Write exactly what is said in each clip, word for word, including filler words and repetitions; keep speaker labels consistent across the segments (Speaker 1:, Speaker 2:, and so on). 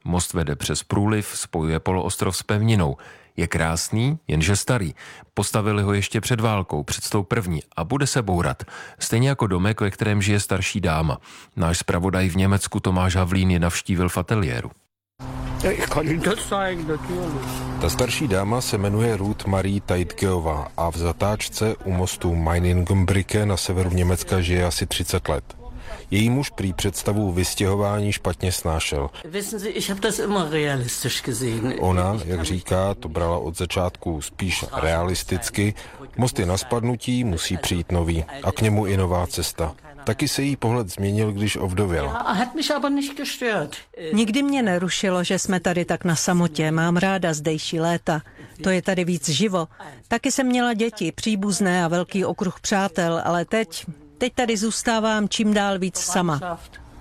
Speaker 1: Most vede přes průliv, spojuje poloostrov s pevninou. Je krásný, jenže starý. Postavili ho ještě před válkou, před tou první, a bude se bourat. Stejně jako domek, ve kterém žije starší dáma. Náš zpravodaj v Německu Tomáš Havlín je navštívil v ateliéru.
Speaker 2: Ta starší dáma se jmenuje Ruth Marie Teitgeová a v zatáčce u mostu Meiningenbrücke na severu Německa žije asi třicet let. Její muž prý představu vystěhování špatně snášel. Ona, jak říká, to brala od začátku spíš realisticky. Most je na spadnutí, musí přijít nový a k němu i nová cesta. Taky se jí pohled změnil, když ovdověla.
Speaker 3: Nikdy mě nerušilo, že jsme tady tak na samotě. Mám ráda zdejší léta. To je tady víc živo. Taky jsem měla děti, příbuzné a velký okruh přátel, ale teď, teď tady zůstávám čím dál víc sama.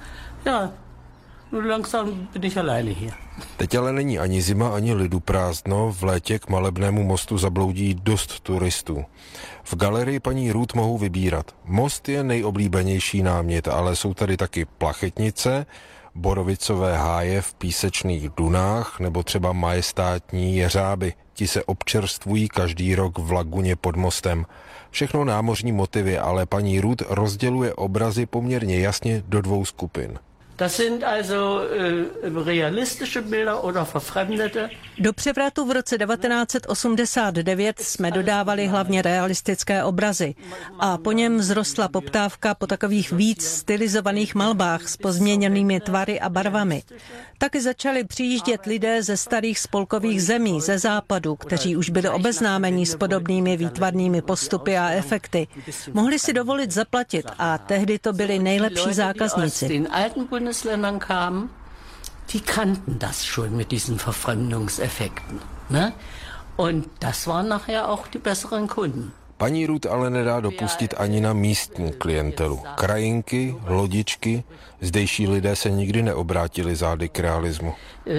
Speaker 2: Teď ale není ani zima, ani lidu prázdno. V létě k malebnému mostu zabloudí dost turistů. V galerii paní Ruth mohou vybírat. Most je nejoblíbenější námět, ale jsou tady taky plachetnice, borovicové háje v písečných dunách nebo třeba majestátní jeřáby. Ti se občerstvují každý rok v laguně pod mostem. Všechno námořní motivy, ale paní Ruth rozděluje obrazy poměrně jasně do dvou skupin.
Speaker 3: Das sind also äh, realistische Bilder oder verfremdete. Do převratu v roce devatenáct set osmdesát devět jsme dodávali hlavně realistické obrazy a po něm vzrostla poptávka po takových víc stylizovaných malbách s pozměněnými tvary a barvami. Taky začali přijíždět lidé ze starých spolkových zemí, ze západu, kteří už byli obeznámeni s podobnými výtvarnými postupy a efekty. Mohli si dovolit zaplatit a tehdy to byli nejlepší zákazníci. Bundesländern kamen, die kannten das schon mit diesen Verfremdungseffekten, ne? Und das waren nachher auch die besseren Kunden.
Speaker 2: Paní Ruth ale nedá dopustit ani na místní klientelu. Krajinky, lodičky, zdejší lidé se nikdy neobrátili zády k realismu.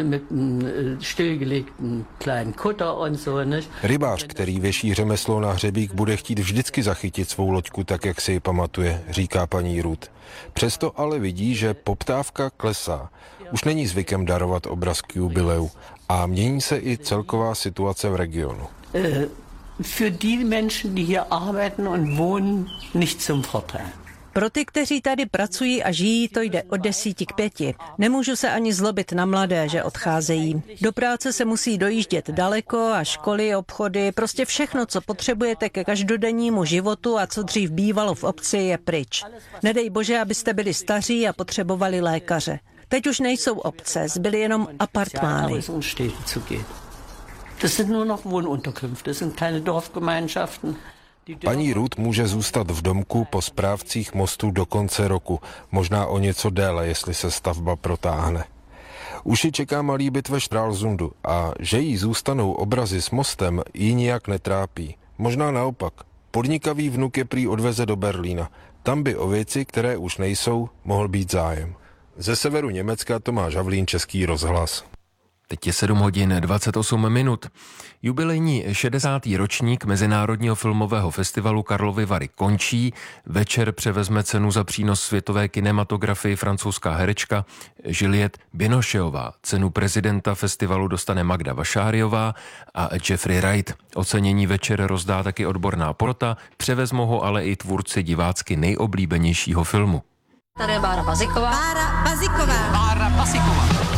Speaker 2: Rybář, který věší řemeslo na hřebík, bude chtít vždycky zachytit svou loďku tak, jak si ji pamatuje, říká paní Ruth. Přesto ale vidí, že poptávka klesá. Už není zvykem darovat obraz k jubileu a mění se i celková situace v regionu.
Speaker 3: Für die Menschen, die hier arbeiten und wohnen, nicht zum Vorteil. Pro ty, kteří tady pracují a žijí, to jde od desíti k pěti. Nemůžu se ani zlobit na mladé, že odcházejí. Do práce se musí dojíždět daleko a školy, obchody, prostě všechno, co potřebujete ke každodennímu životu a co dřív bývalo v obci, je pryč. Nedej bože, abyste byli staří a potřebovali lékaře. Teď už nejsou obce, zbyly jenom apartmány. Das sind nur noch Wohnunterkünfte, das sind kleine Dorfgemeinschaften.
Speaker 2: Paní Ruth může zůstat v domku po správcích mostu do konce roku, možná o něco déle, jestli se stavba protáhne. Už ji čeká malý byt ve Stralsundu a že jí zůstanou obrazy s mostem, ji nijak netrápí. Možná naopak. Podnikavý vnuk je prý odveze do Berlína. Tam by o věci, které už nejsou, mohl být zájem. Ze severu Německa Tomáš Havlín, Český rozhlas.
Speaker 1: Teď je sedm hodin dvacet osm minut. Jubilejní šedesátý ročník Mezinárodního filmového festivalu Karlovy Vary končí. Večer převezme cenu za přínos světové kinematografii francouzská herečka Juliette Binocheová. Cenu prezidenta festivalu dostane Magda Vašáriová a Jeffrey Wright. Ocenění večer rozdá taky odborná porota, převezmou ho ale i tvůrci divácky nejoblíbenějšího filmu.
Speaker 4: Tady je Bára Baziková.
Speaker 5: Bára Baziková.
Speaker 4: Bára Baziková.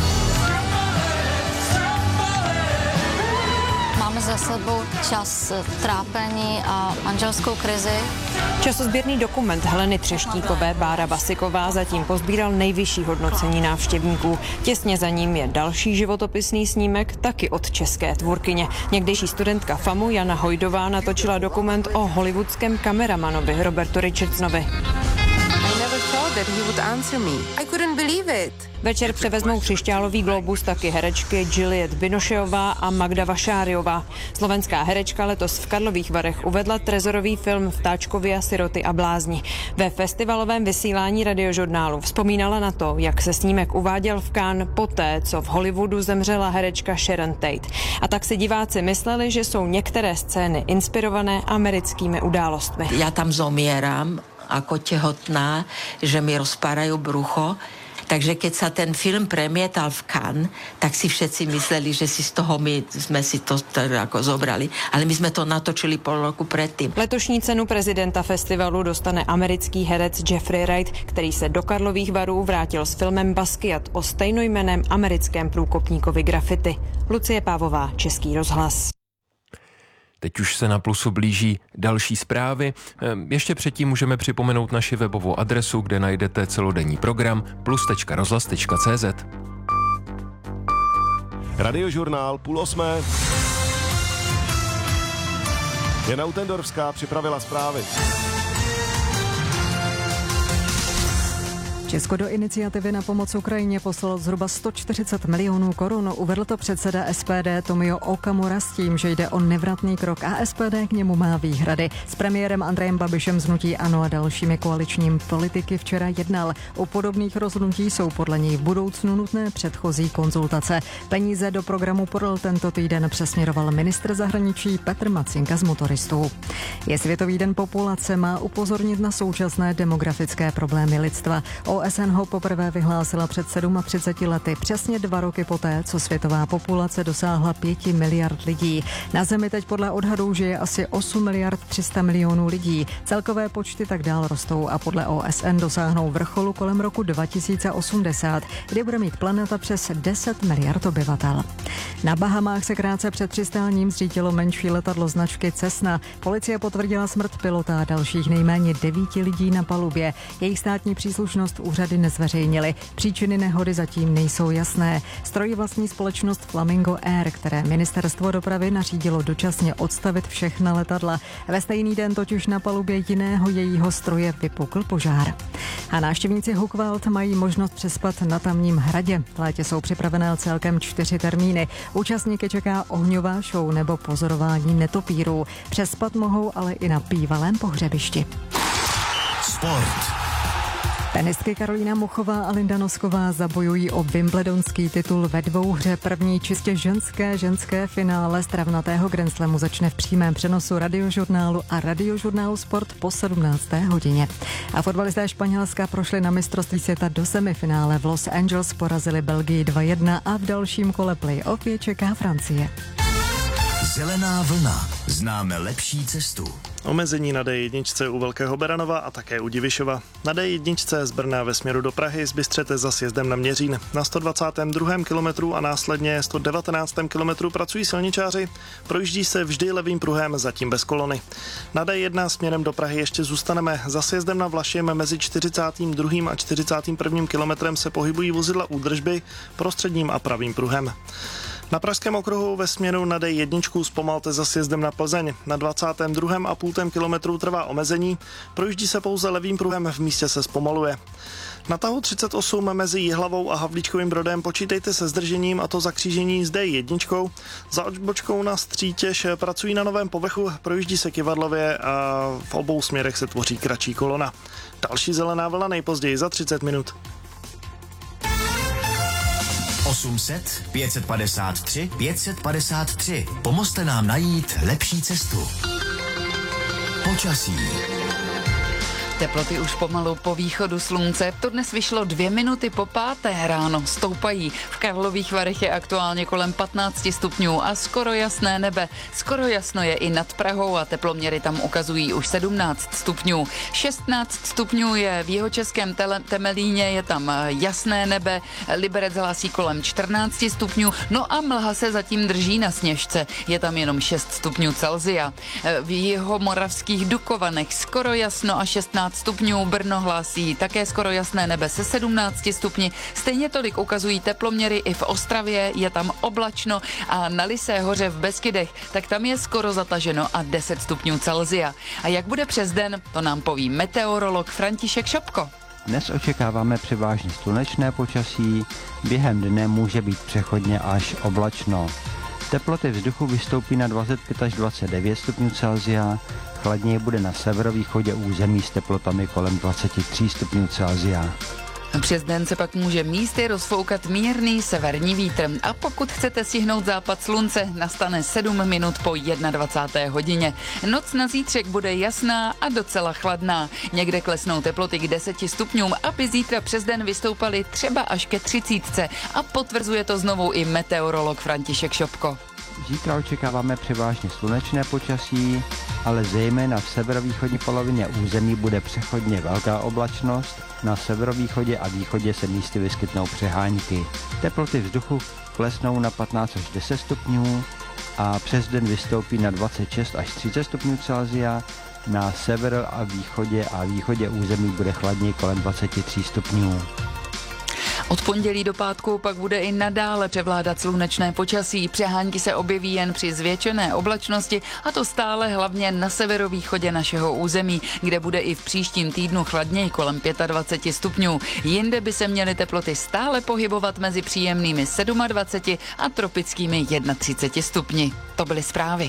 Speaker 4: Máme za sebou čas trápení a manželskou krizi.
Speaker 5: Časozběrný dokument Heleny Třeštíkové Bára Baziková zatím pozbíral nejvyšší hodnocení návštěvníků. Těsně za ním je další životopisný snímek, taky od české tvůrkyně. Někdejší studentka FAMu Jana Hojdová natočila dokument o hollywoodském kameramanovi Robertu Richardsonovi.
Speaker 6: That he would answer me. I couldn't believe it.
Speaker 5: Večer převezmou křišťálový globus taky herečky Juliette Binocheová a Magda Vašáriová. Slovenská herečka letos v Karlových Varech uvedla trezorový film Vtáčkovia, siroty a blázni. Ve festivalovém vysílání Radiožurnálu vzpomínala na to, jak se snímek uváděl v Cannes poté, co v Hollywoodu zemřela herečka Sharon Tate. A tak si diváci mysleli, že jsou některé scény inspirované americkými událostmi.
Speaker 7: Já tam zomieram ako tehotná, že mi rozpárajú brucho Takže keď sa ten film premietal v Cannes, tak si všetci mysleli, že si z toho my sme si to teda ako zobrali. Ale my sme to natočili pol roku predtým.
Speaker 5: Letošní cenu prezidenta festivalu dostane americký herec Jeffrey Wright, který se do Karlových Varů vrátil s filmem Basquiat o stejnojmenném americkém průkopníkovi graffiti. Lucie Pávová, Český rozhlas.
Speaker 1: Teď už se na Plusu blíží další zprávy. Ještě předtím můžeme připomenout naši webovou adresu, kde najdete celodenní program plus tečka rozhlas tečka cé zet.
Speaker 8: Radiožurnál půl osmé. Jana Utendorská připravila zprávy.
Speaker 9: Česko do iniciativy na pomoc Ukrajině poslalo zhruba sto čtyřicet milionů korun. Uvedl to předseda S P D Tomio Okamura s tím, že jde o nevratný krok a S P D k němu má výhrady. S premiérem Andrejem Babišem z hnutí ANO a dalšími koaličními politiky včera jednal. U podobných rozhodnutí jsou podle něj v budoucnu nutné předchozí konzultace. Peníze do programu Porl tento týden přesměroval ministr zahraničí Petr Macinka z Motoristů. Je Světový den populace, má upozornit na současné demografické problémy lidstva. O S N ho poprvé vyhlásila před třiceti sedmi lety, přesně dva roky poté, co světová populace dosáhla pěti miliard lidí. Na Zemi teď podle odhadů žije asi osm miliard tři sta milionů lidí. Celkové počty tak dál rostou a podle O S N dosáhnou vrcholu kolem roku dva tisíce osmdesát, kdy bude mít planeta přes deset miliard obyvatel. Na Bahamách se krátce před přistáním zřítilo menší letadlo značky Cessna. Policie potvrdila smrt pilota a dalších nejméně devíti lidí na palubě. Jejich státní příslušnost úřady nezveřejnily. Příčiny nehody zatím nejsou jasné. Stroj vlastní společnost Flamingo Air, které ministerstvo dopravy nařídilo dočasně odstavit všechna letadla. Ve stejný den totiž na palubě jiného jejího stroje vypukl požár. A návštěvníci Hukvald mají možnost přespat na Tamním hradě. V létě jsou připravené celkem čtyři termíny. Účastníky čeká ohňová show nebo pozorování netopírů. Přespat mohou ale i na bývalém pohřebišti.
Speaker 10: Sport.
Speaker 9: Tenistky Karolína Muchová a Linda Nosková zabojují o wimbledonský titul ve dvouhře. První čistě ženské ženské finále stravnatého Grand Slamu začne v přímém přenosu Radiožurnálu a Radiožurnálu Sport po sedmnácté hodině. A fotbalisté Španělska prošli na mistrovství světa do semifinále. V Los Angeles porazili Belgii dva jedna a v dalším kole play-off je čeká Francie.
Speaker 10: Zelená vlna. Známe lepší cestu.
Speaker 11: Omezení na D jedna u Velkého Beranova a také u Divišova. Na D jedna z Brna ve směru do Prahy zbystřete za sjezdem na Měřín. Na sto dvacátém druhém kilometru a následně sto devatenáctém kilometru pracují silničáři, projíždí se vždy levým pruhem, zatím bez kolony. Na D jedna směrem do Prahy ještě zůstaneme. Za sjezdem na Vlašim mezi čtyřicátým druhým a čtyřicátým prvním kilometrem se pohybují vozidla údržby prostředním a pravým pruhem. Na Pražském okruhu ve směru na D jedna zpomalte za sjezdem na Plzeň. Na dvacátém druhém a půl kilometru trvá omezení, projíždí se pouze levým pruhem, v místě se zpomaluje. Na tahu třicet osm mezi Jihlavou a Havlíčkovým Brodem počítejte se zdržením, a to za křížení s D jedna. Za odbočkou na Střítěž pracují na novém povrchu, projíždí se Kyvadlově a v obou směrech se tvoří kratší kolona. Další zelená vlna nejpozději za třicet minut.
Speaker 10: osm set, pět set padesát tři, pět set padesát tři. Pomozte nám najít lepší cestu. Počasí.
Speaker 12: Teploty už pomalu po východu slunce. To dnes vyšlo dvě minuty po páté ráno. Stoupají. V Karlových Varech je aktuálně kolem patnáct stupňů a skoro jasné nebe. Skoro jasno je i nad Prahou a teploměry tam ukazují už sedmnáct stupňů. šestnáct stupňů je v jihočeském Temelíně, je tam jasné nebe. Liberec hlásí kolem čtrnáct stupňů. No a mlha se zatím drží na Sněžce. Je tam jenom šest stupňů Celsia. V jihomoravských Dukovanech skoro jasno a šestnáct stupňů, Brno hlásí také skoro jasné nebe se sedmnácti stupni. Stejně tolik ukazují teploměry i v Ostravě, je tam oblačno a na Lysé hoře v Beskydech, tak tam je skoro zataženo a deset stupňů Celsia. A jak bude přes den, to nám poví meteorolog František Šopko.
Speaker 13: Dnes očekáváme převážně slunečné počasí, během dne může být přechodně až oblačno. Teploty vzduchu vystoupí na dvacet pět až dvacet devět stupňů Celsia, chladněji bude na severovýchodě území s teplotami kolem dvacet tři stupňů Celsia.
Speaker 12: Přes den se pak může místy rozfoukat mírný severní vítr a pokud chcete stihnout západ slunce, nastane sedm minut po dvacáté jedné hodině. Noc na zítřek bude jasná a docela chladná. Někde klesnou teploty k deseti stupňům, aby zítra přes den vystoupaly třeba až ke třicítce a potvrzuje to znovu i meteorolog František Šopko.
Speaker 13: Zítra očekáváme převážně slunečné počasí, ale zejména v severovýchodní polovině území bude přechodně velká oblačnost. Na severovýchodě a východě se místy vyskytnou přehánky. Teploty vzduchu klesnou na patnáct až deset stupňů a přes den vystoupí na dvacet šest až třicet stupňů Celsia. Na severu a východě a východě území bude chladněji kolem dvacet tři stupňů.
Speaker 12: Od pondělí do pátku pak bude i nadále převládat slunečné počasí. Přehánky se objeví jen při zvětšené oblačnosti a to stále hlavně na severovýchodě našeho území, kde bude i v příštím týdnu chladněji kolem dvacet pět stupňů. Jinde by se měly teploty stále pohybovat mezi příjemnými dvaceti sedmi a tropickými třiceti jednou stupni. To byly zprávy.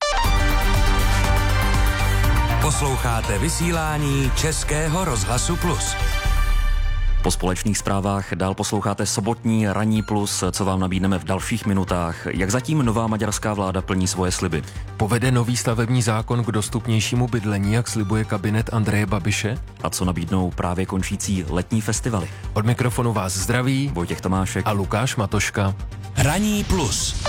Speaker 14: Posloucháte vysílání Českého rozhlasu Plus.
Speaker 15: Po společných zprávách dál posloucháte sobotní Ranní plus, co vám nabídneme v dalších minutách. Jak zatím nová maďarská vláda plní svoje sliby?
Speaker 1: Povede nový stavební zákon k dostupnějšímu bydlení, jak slibuje kabinet Andreje Babiše?
Speaker 15: A co nabídnou právě končící letní festivaly?
Speaker 1: Od mikrofonu vás zdraví
Speaker 15: Vojtěch Tomášek
Speaker 1: a Lukáš Matoška.
Speaker 14: Ranní plus.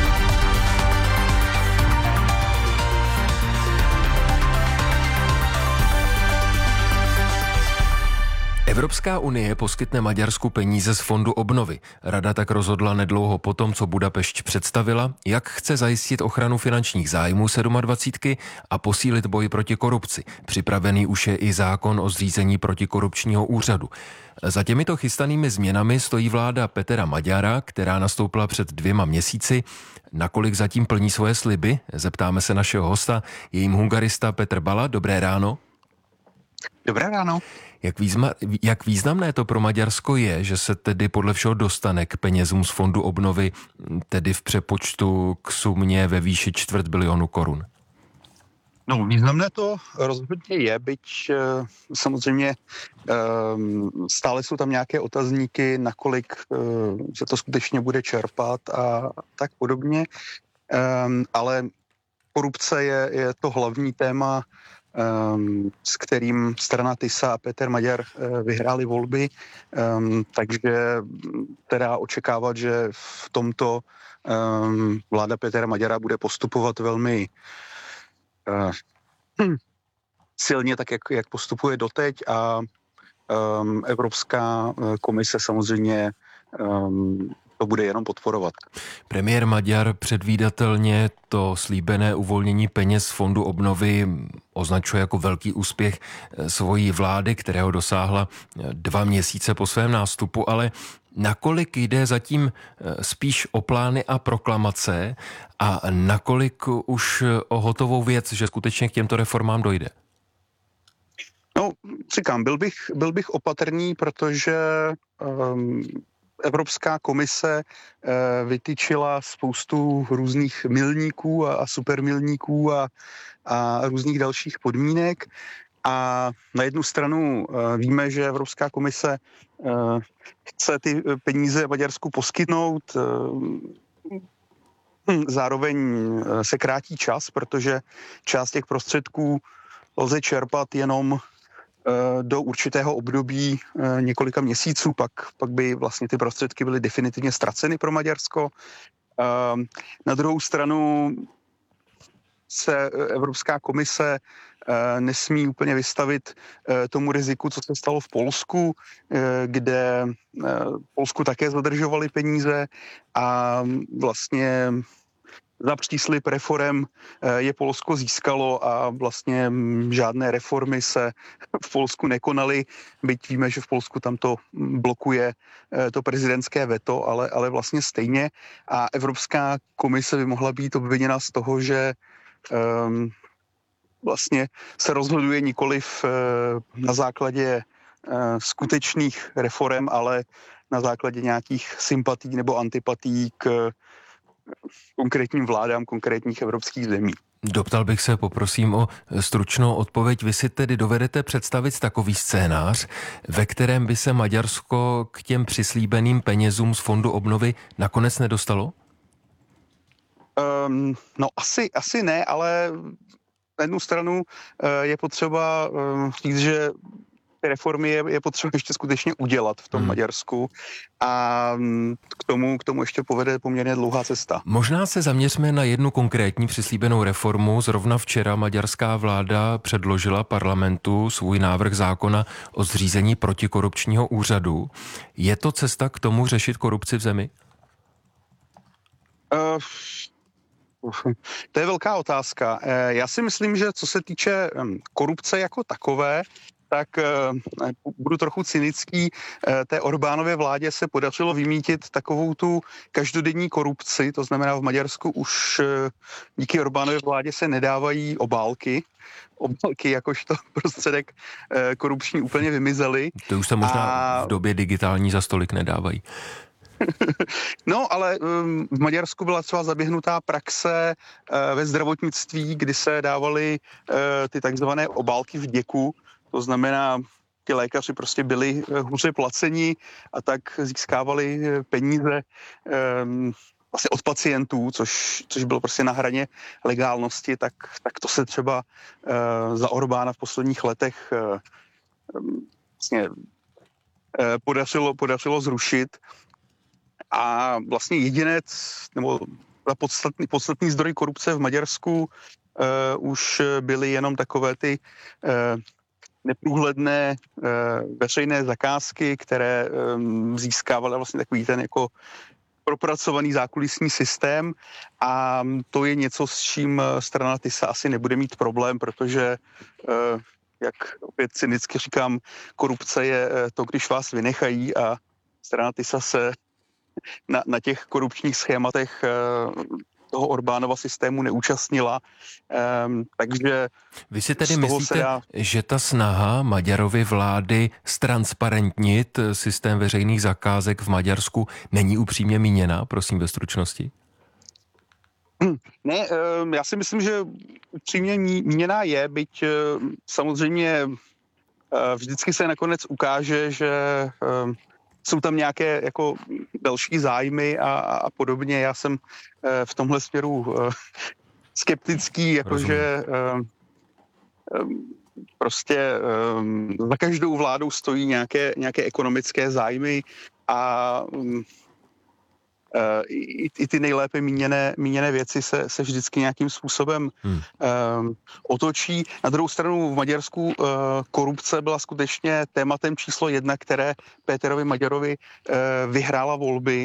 Speaker 1: Evropská unie poskytne Maďarsku peníze z fondu obnovy. Rada tak rozhodla nedlouho potom, co Budapešť představila, jak chce zajistit ochranu finančních zájmů dvacítky sedm a posílit boj proti korupci. Připravený už je i zákon o zřízení protikorupčního úřadu. Za těmito chystanými změnami stojí vláda Petra Maďara, která nastoupila před dvěma měsíci. Nakolik zatím plní svoje sliby? Zeptáme se našeho hosta, je jim hungarista Petr Bala. Dobré ráno.
Speaker 16: Dobré ráno.
Speaker 1: Jak, výzma, jak významné to pro Maďarsko je, že se tedy podle všeho dostane k penězům z fondu obnovy, tedy v přepočtu k sumě ve výši čtvrt bilionu korun?
Speaker 16: No, významné to rozhodně je, byť samozřejmě stále jsou tam nějaké otazníky, nakolik se to skutečně bude čerpat a tak podobně, ale korupce je, je to hlavní téma, s kterým strana Tisa a Peter Maďar vyhráli volby, takže teda očekávat, že v tomto vláda Petra Maďara bude postupovat velmi silně, tak jak, jak postupuje doteď a Evropská komise samozřejmě to bude jenom podporovat.
Speaker 1: Premiér Maďar předvídatelně to slíbené uvolnění peněz fondu obnovy označuje jako velký úspěch svojí vlády, kterého dosáhla dva měsíce po svém nástupu, ale nakolik jde zatím spíš o plány a proklamace a nakolik už o hotovou věc, že skutečně k těmto reformám dojde?
Speaker 16: No, říkám, byl bych, byl bych opatrný, protože um, Evropská komise eh, vytyčila spoustu různých milníků a, a supermilníků a, a různých dalších podmínek. A na jednu stranu eh, víme, že Evropská komise eh, chce ty peníze Maďarsku poskytnout. Eh, zároveň se krátí čas, protože část těch prostředků lze čerpat jenom do určitého období několika měsíců, pak, pak by vlastně ty prostředky byly definitivně ztraceny pro Maďarsko. Na druhou stranu se Evropská komise nesmí úplně vystavit tomu riziku, co se stalo v Polsku, kde v Polsku také zadržovali peníze a vlastně za příslib reforem je Polsko získalo a vlastně žádné reformy se v Polsku nekonaly, byť víme, že v Polsku tam to blokuje to prezidentské veto, ale, ale vlastně stejně. A Evropská komise by mohla být obviněna z toho, že um, vlastně se rozhoduje nikoliv uh, na základě uh, skutečných reforem, ale na základě nějakých sympatí nebo antipatí k konkrétním vládám konkrétních evropských zemí.
Speaker 1: Doptal bych se, poprosím o stručnou odpověď. Vy si tedy dovedete představit takový scénář, ve kterém by se Maďarsko k těm přislíbeným penězům z Fondu obnovy nakonec nedostalo?
Speaker 16: Um, no asi, asi ne, ale na jednu stranu uh, je potřeba uh, říct, že ty reformy je, je potřeba ještě skutečně udělat v tom hmm. Maďarsku a k tomu, k tomu ještě povede poměrně dlouhá cesta.
Speaker 1: Možná se zaměřme na jednu konkrétní přislíbenou reformu. Zrovna včera maďarská vláda předložila parlamentu svůj návrh zákona o zřízení protikorupčního úřadu. Je to cesta k tomu řešit korupci v zemi?
Speaker 16: Uh, to je velká otázka. Já si myslím, že co se týče korupce jako takové, tak budu trochu cynický, té Orbánově vládě se podařilo vymítit takovou tu každodenní korupci, to znamená v Maďarsku už díky Orbánově vládě se nedávají obálky, obálky jakožto prostředek korupční úplně vymizely.
Speaker 1: To už se možná
Speaker 16: a...
Speaker 1: v době digitální za stolik nedávají.
Speaker 16: No, ale um, v Maďarsku byla třeba zaběhnutá praxe uh, ve zdravotnictví, kdy se dávaly uh, ty takzvané obálky v děku. To znamená, ti lékaři prostě byli hůře placeni a tak získávali peníze um, vlastně od pacientů, což, což bylo prostě na hraně legálnosti, tak, tak to se třeba uh, za Orbána v posledních letech uh, um, vlastně uh, podařilo, podařilo zrušit. A vlastně jedinec, nebo podstatný, podstatný zdroj korupce v Maďarsku uh, už byly jenom takové ty uh, neprůhledné uh, veřejné zakázky, které um, získávaly vlastně takový ten jako propracovaný zákulisní systém a to je něco, s čím strana TISA asi nebude mít problém, protože uh, jak opět cynicky říkám, korupce je to, když vás vynechají a strana TISA se Na, na těch korupčních schématech uh, toho Orbánova systému neúčastnila. Um, takže
Speaker 1: Vy si tedy myslíte,
Speaker 16: dá...
Speaker 1: že ta snaha Maďarovy vlády ztransparentnit systém veřejných zakázek v Maďarsku není upřímně míněná? Prosím ve stručnosti.
Speaker 16: Hmm, ne, um, já si myslím, že upřímně míněná je, byť uh, samozřejmě uh, vždycky se nakonec ukáže, že um, jsou tam nějaké jako další zájmy a, a podobně. Já jsem e, v tomhle směru e, skeptický, jakože e, e, prostě e, za každou vládou stojí nějaké, nějaké ekonomické zájmy a e, i, i ty nejlépe míněné, míněné věci se, se vždycky nějakým způsobem hmm. e, otočí. Na druhou stranu v Maďarsku e, korupce byla skutečně tématem číslo jedna, které Péterovi Maďarovi e, vyhrála volby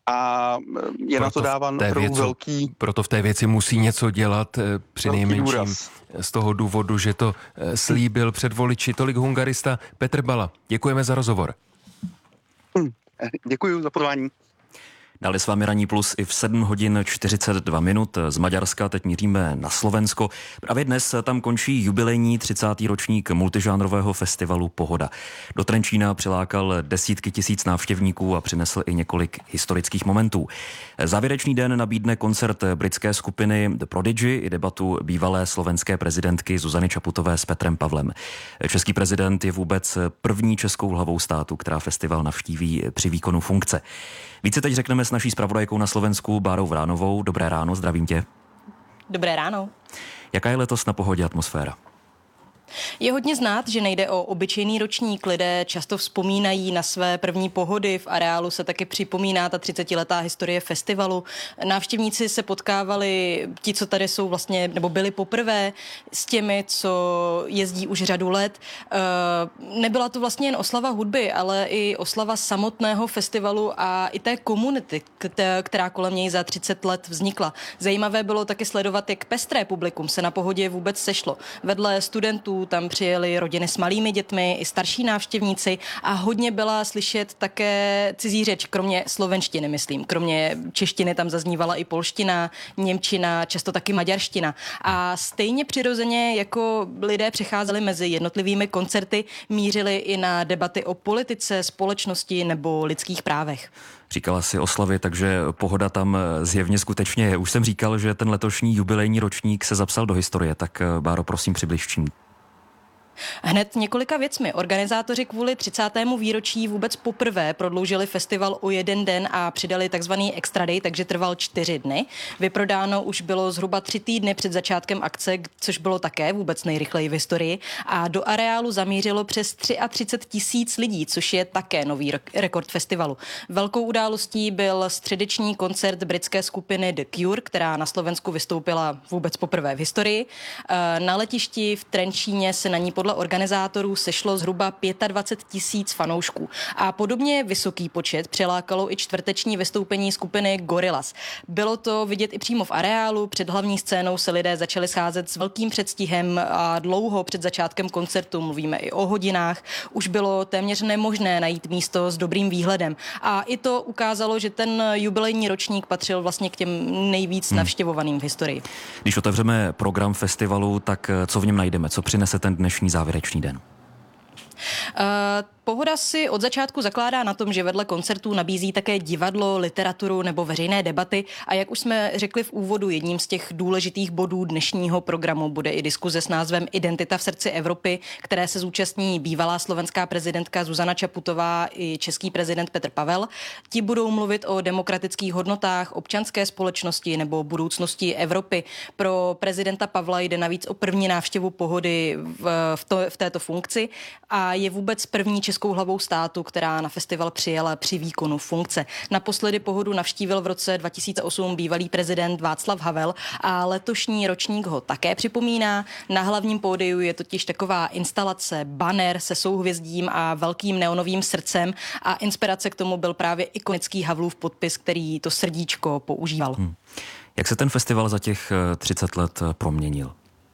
Speaker 16: a je proto na to dáván opravdu velký...
Speaker 1: Proto v té věci musí něco dělat při nejmenším z toho důvodu, že to slíbil před voliči. Tolik hungarista Petr Bala. Děkujeme za rozhovor.
Speaker 16: Hmm. Děkuji za pozvání.
Speaker 15: Dali s vámi Ranní plus i v sedm hodin čtyřicet dva minut z Maďarska, teď míříme na Slovensko. Právě dnes tam končí jubilejní třicátý ročník multižánrového festivalu Pohoda. Do Trenčína přilákal desítky tisíc návštěvníků a přinesl i několik historických momentů. Závěrečný den nabídne koncert britské skupiny The Prodigy i debatu bývalé slovenské prezidentky Zuzany Čaputové s Petrem Pavlem. Český prezident je vůbec první českou hlavou státu, která festival navštíví při výkonu funkce. Více teď řekneme s naší zpravodajkou na Slovensku Bárou Vránovou. Dobré ráno, zdravím tě.
Speaker 17: Dobré ráno.
Speaker 15: Jaká je letos na Pohodě atmosféra?
Speaker 17: Je hodně znát, že nejde o obyčejný ročník. Lidé často vzpomínají na své první pohody. V areálu se taky připomíná ta třicetiletá historie festivalu. Návštěvníci se potkávali, ti, co tady jsou vlastně, nebo byli poprvé, s těmi, co jezdí už řadu let. Nebyla to vlastně jen oslava hudby, ale i oslava samotného festivalu a i té komunity, která kolem něj za třicet let vznikla. Zajímavé bylo taky sledovat, jak pestré publikum se na Pohodě vůbec sešlo. Vedle studentů tam přijeli rodiny s malými dětmi, i starší návštěvníci a hodně byla slyšet také cizí řeč, kromě slovenštiny, myslím. Kromě češtiny tam zaznívala i polština, němčina, často taky maďarština. A stejně přirozeně, jako lidé přecházeli mezi jednotlivými koncerty, mířili i na debaty o politice, společnosti nebo lidských právech.
Speaker 15: Říkala si oslavy, takže Pohoda tam zjevně skutečně je. Už jsem říkal, že ten letošní jubilejní ročník se zapsal do historie, tak Báro, prosím, přibliž čím.
Speaker 17: Hned několika věcmi. Organizátoři kvůli třicátému výročí vůbec poprvé prodloužili festival o jeden den a přidali takzvaný extra day, takže trval čtyři dny. Vyprodáno už bylo zhruba tři týdny před začátkem akce, což bylo také vůbec nejrychleji v historii. A do areálu zamířilo přes třicet tři tisíc lidí, což je také nový rekord festivalu. Velkou událostí byl středeční koncert britské skupiny The Cure, která na Slovensku vystoupila vůbec poprvé v historii. Na letišti v Trenčíně se na ní podle organizátorů sešlo zhruba dvacet pět tisíc fanoušků. A podobně vysoký počet přilákalo i čtvrteční vystoupení skupiny Gorillaz. Bylo to vidět i přímo v areálu, před hlavní scénou se lidé začali scházet s velkým předstihem a dlouho před začátkem koncertu, mluvíme i o hodinách, už bylo téměř nemožné najít místo s dobrým výhledem. A i to ukázalo, že ten jubilejní ročník patřil vlastně k těm nejvíc hmm. navštěvovaným v historii.
Speaker 15: Když otevřeme program festivalu, tak co v něm najdeme? Co přinese ten dnešní závěrečný den?
Speaker 17: Uh, Pohoda si od začátku zakládá na tom, že vedle koncertů nabízí také divadlo, literaturu nebo veřejné debaty a jak už jsme řekli v úvodu, jedním z těch důležitých bodů dnešního programu bude i diskuze s názvem Identita v srdci Evropy, které se zúčastní bývalá slovenská prezidentka Zuzana Čaputová i český prezident Petr Pavel. Ti budou mluvit o demokratických hodnotách, občanské společnosti nebo budoucnosti Evropy. Pro prezidenta Pavla jde navíc o první návštěvu Pohody v, v, to, v této funkci a je vůbec první českou hlavou státu, která na festival přijela při výkonu funkce. Naposledy Pohodu navštívil v roce dva tisíce osm bývalý prezident Václav Havel a letošní ročník ho také připomíná. Na hlavním pódiu je totiž taková instalace, banner se souhvězdím a velkým neonovým srdcem a inspirace k tomu byl právě ikonický Havlův podpis, který to srdíčko používal. Hmm.
Speaker 15: Jak se ten festival za těch třicet let proměnil?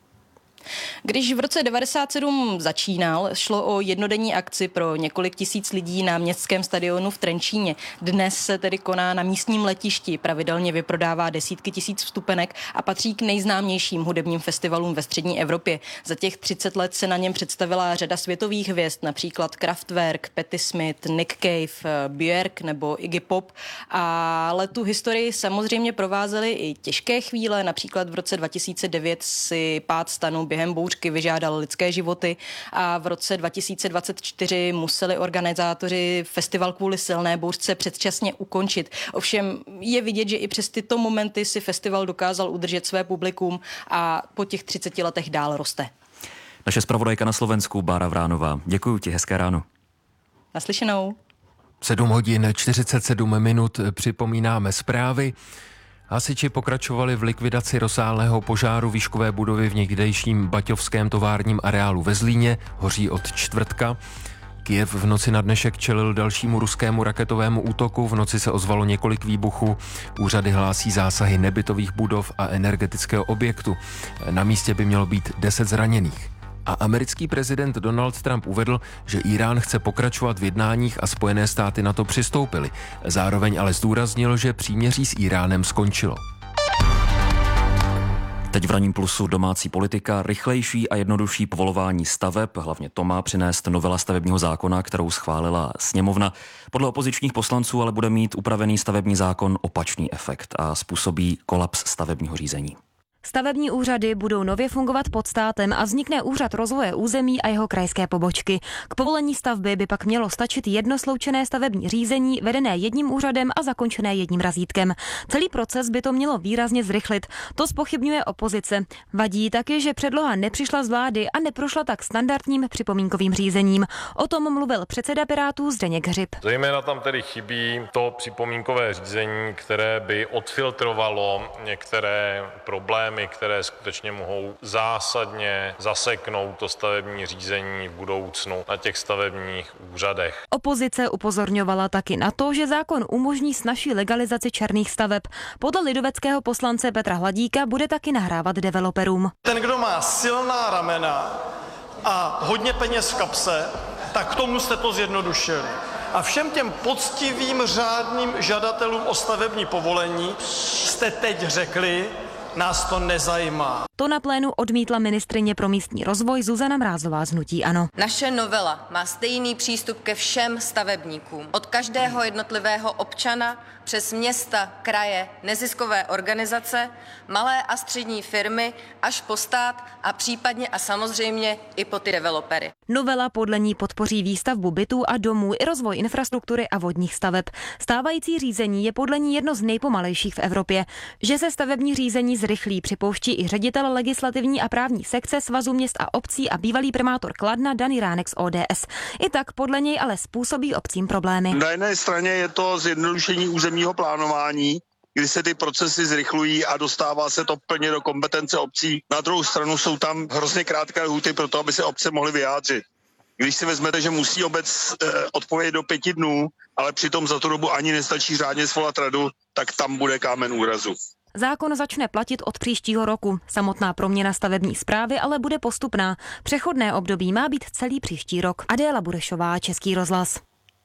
Speaker 17: Když v roce devadesát sedm začínal, šlo o jednodenní akci pro několik tisíc lidí na městském stadionu v Trenčíně. Dnes se tedy koná na místním letišti, pravidelně vyprodává desítky tisíc vstupenek a patří k nejznámějším hudebním festivalům ve střední Evropě. Za těch třicet let se na něm představila řada světových hvězd, například Kraftwerk, Patti Smith, Nick Cave, Björk nebo Iggy Pop. Ale tu historii samozřejmě provázely i těžké chvíle, například v roce dva tisíce devět si pád stanu během bouřky vyžádal lidské životy a v roce dva tisíce dvacet čtyři museli organizátoři festival kvůli silné bouřce předčasně ukončit. Ovšem je vidět, že i přes tyto momenty si festival dokázal udržet své publikum a po těch třiceti letech dál roste.
Speaker 15: Naše zpravodajka na Slovensku, Bára Vránová. Děkuji ti, hezké ráno.
Speaker 17: Naslyšenou.
Speaker 1: sedm hodin čtyřicet sedm minut, připomínáme zprávy. Hasiči pokračovali v likvidaci rozsáhlého požáru výškové budovy v někdejším baťovském továrním areálu ve Zlíně, hoří od čtvrtka. Kyjev v noci na dnešek čelil dalšímu ruskému raketovému útoku, v noci se ozvalo několik výbuchů, úřady hlásí zásahy nebytových budov a energetického objektu. Na místě by mělo být deset zraněných. A americký prezident Donald Trump uvedl, že Irán chce pokračovat v jednáních a Spojené státy na to přistoupily. Zároveň ale zdůraznil, že příměří s Iránem skončilo.
Speaker 15: Teď v Ranním plusu domácí politika, rychlejší a jednodušší povolování staveb, hlavně to má přinést novela stavebního zákona, kterou schválila sněmovna. Podle opozičních poslanců ale bude mít upravený stavební zákon opačný efekt a způsobí kolaps stavebního řízení.
Speaker 18: Stavební úřady budou nově fungovat pod státem a vznikne úřad rozvoje území a jeho krajské pobočky. K povolení stavby by pak mělo stačit jedno sloučené stavební řízení, vedené jedním úřadem a zakončené jedním razítkem. Celý proces by to mělo výrazně zrychlit. To zpochybňuje opozice. Vadí taky, že předloha nepřišla z vlády a neprošla tak standardním připomínkovým řízením. O tom mluvil předseda Pirátů Zdeněk Hřib.
Speaker 19: Zejména tam tedy chybí to připomínkové řízení, které by odfiltrovalo některé problémy, které skutečně mohou zásadně zaseknout to stavební řízení v budoucnu na těch stavebních úřadech.
Speaker 18: Opozice upozorňovala taky na to, že zákon umožní snazší legalizaci černých staveb. Podle lidoveckého poslance Petra Hladíka bude taky nahrávat developerům.
Speaker 20: Ten, kdo má silná ramena a hodně peněz v kapse, tak k tomu jste to zjednodušili. A všem těm poctivým řádným žadatelům o stavební povolení jste teď řekli, nás to nezajímá.
Speaker 18: To na plénu odmítla ministryně pro místní rozvoj Zuzana Mrázová z hnutí ANO.
Speaker 21: Naše novela má stejný přístup ke všem stavebníkům. Od každého jednotlivého občana přes města, kraje, neziskové organizace, malé a střední firmy až po stát a případně a samozřejmě i po ty developery.
Speaker 18: Novela podle ní podpoří výstavbu bytů a domů i rozvoj infrastruktury a vodních staveb. Stávající řízení je podle ní jedno z nejpomalejších v Evropě. Že se stavební řízení zrychlí, připouští i ředitel legislativní a právní sekce Svazu měst a obcí a bývalý primátor Kladna Dan Jiránek z O D S. I tak podle něj ale způsobí obcím problémy.
Speaker 22: Na jedné straně je to zjednodušení územního plánování, kdy se ty procesy zrychlují a dostává se to plně do kompetence obcí. Na druhou stranu jsou tam hrozně krátké lhůty pro to, aby se obce mohly vyjádřit. Když si vezmete, že musí obec eh, odpovědět do pěti dnů, ale přitom za tu dobu ani nestačí řádně svolat radu, tak tam bude kámen úrazu.
Speaker 18: Zákon začne platit od příštího roku. Samotná proměna stavební správy ale bude postupná. Přechodné období má být celý příští rok. Adéla Burešová, Český rozhlas.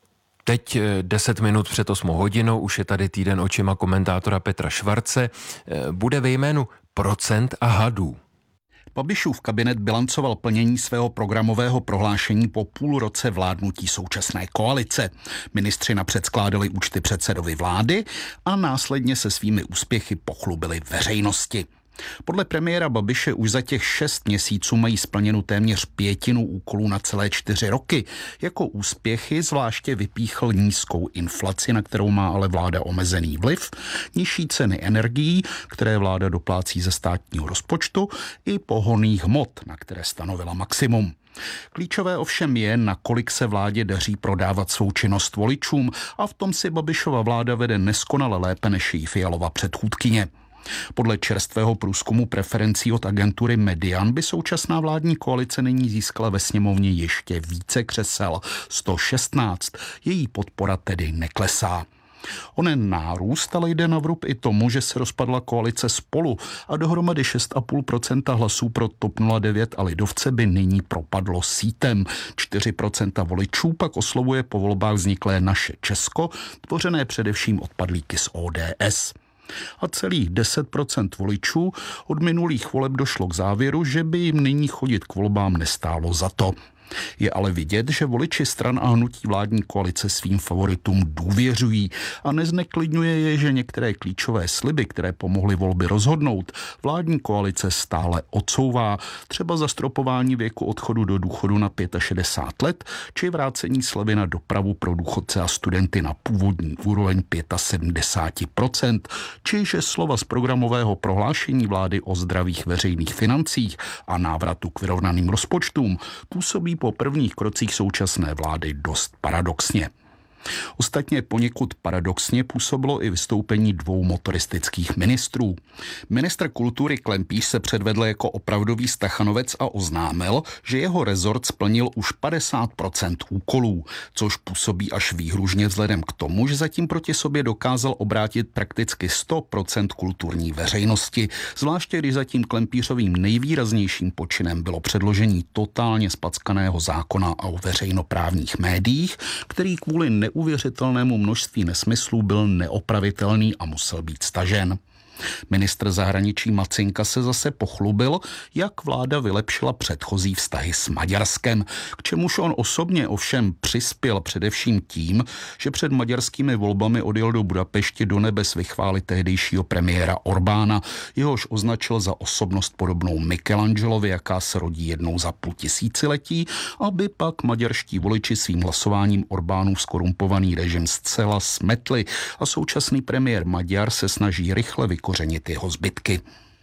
Speaker 1: Teď deset minut před osmou hodinou, už je tady týden očima komentátora Petra Švarce. Bude ve jménu procent a hadů.
Speaker 23: Babišův kabinet bilancoval plnění svého programového prohlášení po půl roce vládnutí současné koalice. Ministři napřed skládali účty předsedovi vlády a následně se svými úspěchy pochlubili veřejnosti. Podle premiéra Babiše už za těch šest měsíců mají splněnu téměř pětinu úkolů na celé čtyři roky. Jako úspěchy zvláště vypíchl nízkou inflaci, na kterou má ale vláda omezený vliv, nižší ceny energií, které vláda doplácí ze státního rozpočtu, i pohonných hmot, na které stanovila maximum. Klíčové ovšem je, nakolik se vládě daří prodávat svou činnost voličům, a v tom si Babišova vláda vede neskonale lépe než její Fialova předchůdkyně. Podle čerstvého průzkumu preferencí od agentury Median by současná vládní koalice nyní získala ve sněmovně ještě více křesel, sto šestnáct. Její podpora tedy neklesá. Onen nárůst ale jde na vrub i tomu, že se rozpadla koalice Spolu a dohromady šest celá pět procenta hlasů pro T O P nula devět a lidovce by nyní propadlo sítem. čtyři procenta voličů pak oslovuje po volbách vzniklé Naše Česko, tvořené především odpadlíky z O D S. A celých deset procent voličů od minulých voleb došlo k závěru, že by jim nyní chodit k volbám nestálo za to. Je ale vidět, že voliči stran a hnutí vládní koalice svým favoritům důvěřují a nezneklidňuje je, že některé klíčové sliby, které pomohly volby rozhodnout, vládní koalice stále odsouvá, třeba zastropování věku odchodu do důchodu na šedesát pět let, či vrácení slevy na dopravu pro důchodce a studenty na původní úroveň sedmdesát pět procent, či že slova z programového prohlášení vlády o zdravých veřejných financích a návratu k vyrovnaným rozpočtům působí po prvních krocích současné vlády dost paradoxně. Ostatně poněkud paradoxně působilo i vystoupení dvou motoristických ministrů. Ministr kultury Klempíš se předvedl jako opravdový stachanovec a oznámil, že jeho rezort splnil už padesát procent úkolů, což působí až výhružně vzhledem k tomu, že zatím proti sobě dokázal obrátit prakticky sto procent kulturní veřejnosti, zvláště když zatím Klempířovým nejvýraznějším počinem bylo předložení totálně spackaného zákona o veřejnoprávních médiích, který kvůli neuvěřitelnému množství nesmyslů byl neopravitelný a musel být stažen. Ministr zahraničí Macinka se zase pochlubil, jak vláda vylepšila předchozí vztahy s Maďarskem, k čemuž on osobně ovšem přispěl především tím, že před maďarskými volbami odjel do Budapešti do nebes vychválit tehdejšího premiéra Orbána, jehož označil za osobnost podobnou Michelangelovi, jaká se rodí jednou za půl tisíciletí, aby pak maďarští voliči svým hlasováním Orbánův skorumpovaný režim zcela smetli a současný premiér Maďar se snaží rychle vykořenit kořenit jeho zbytky.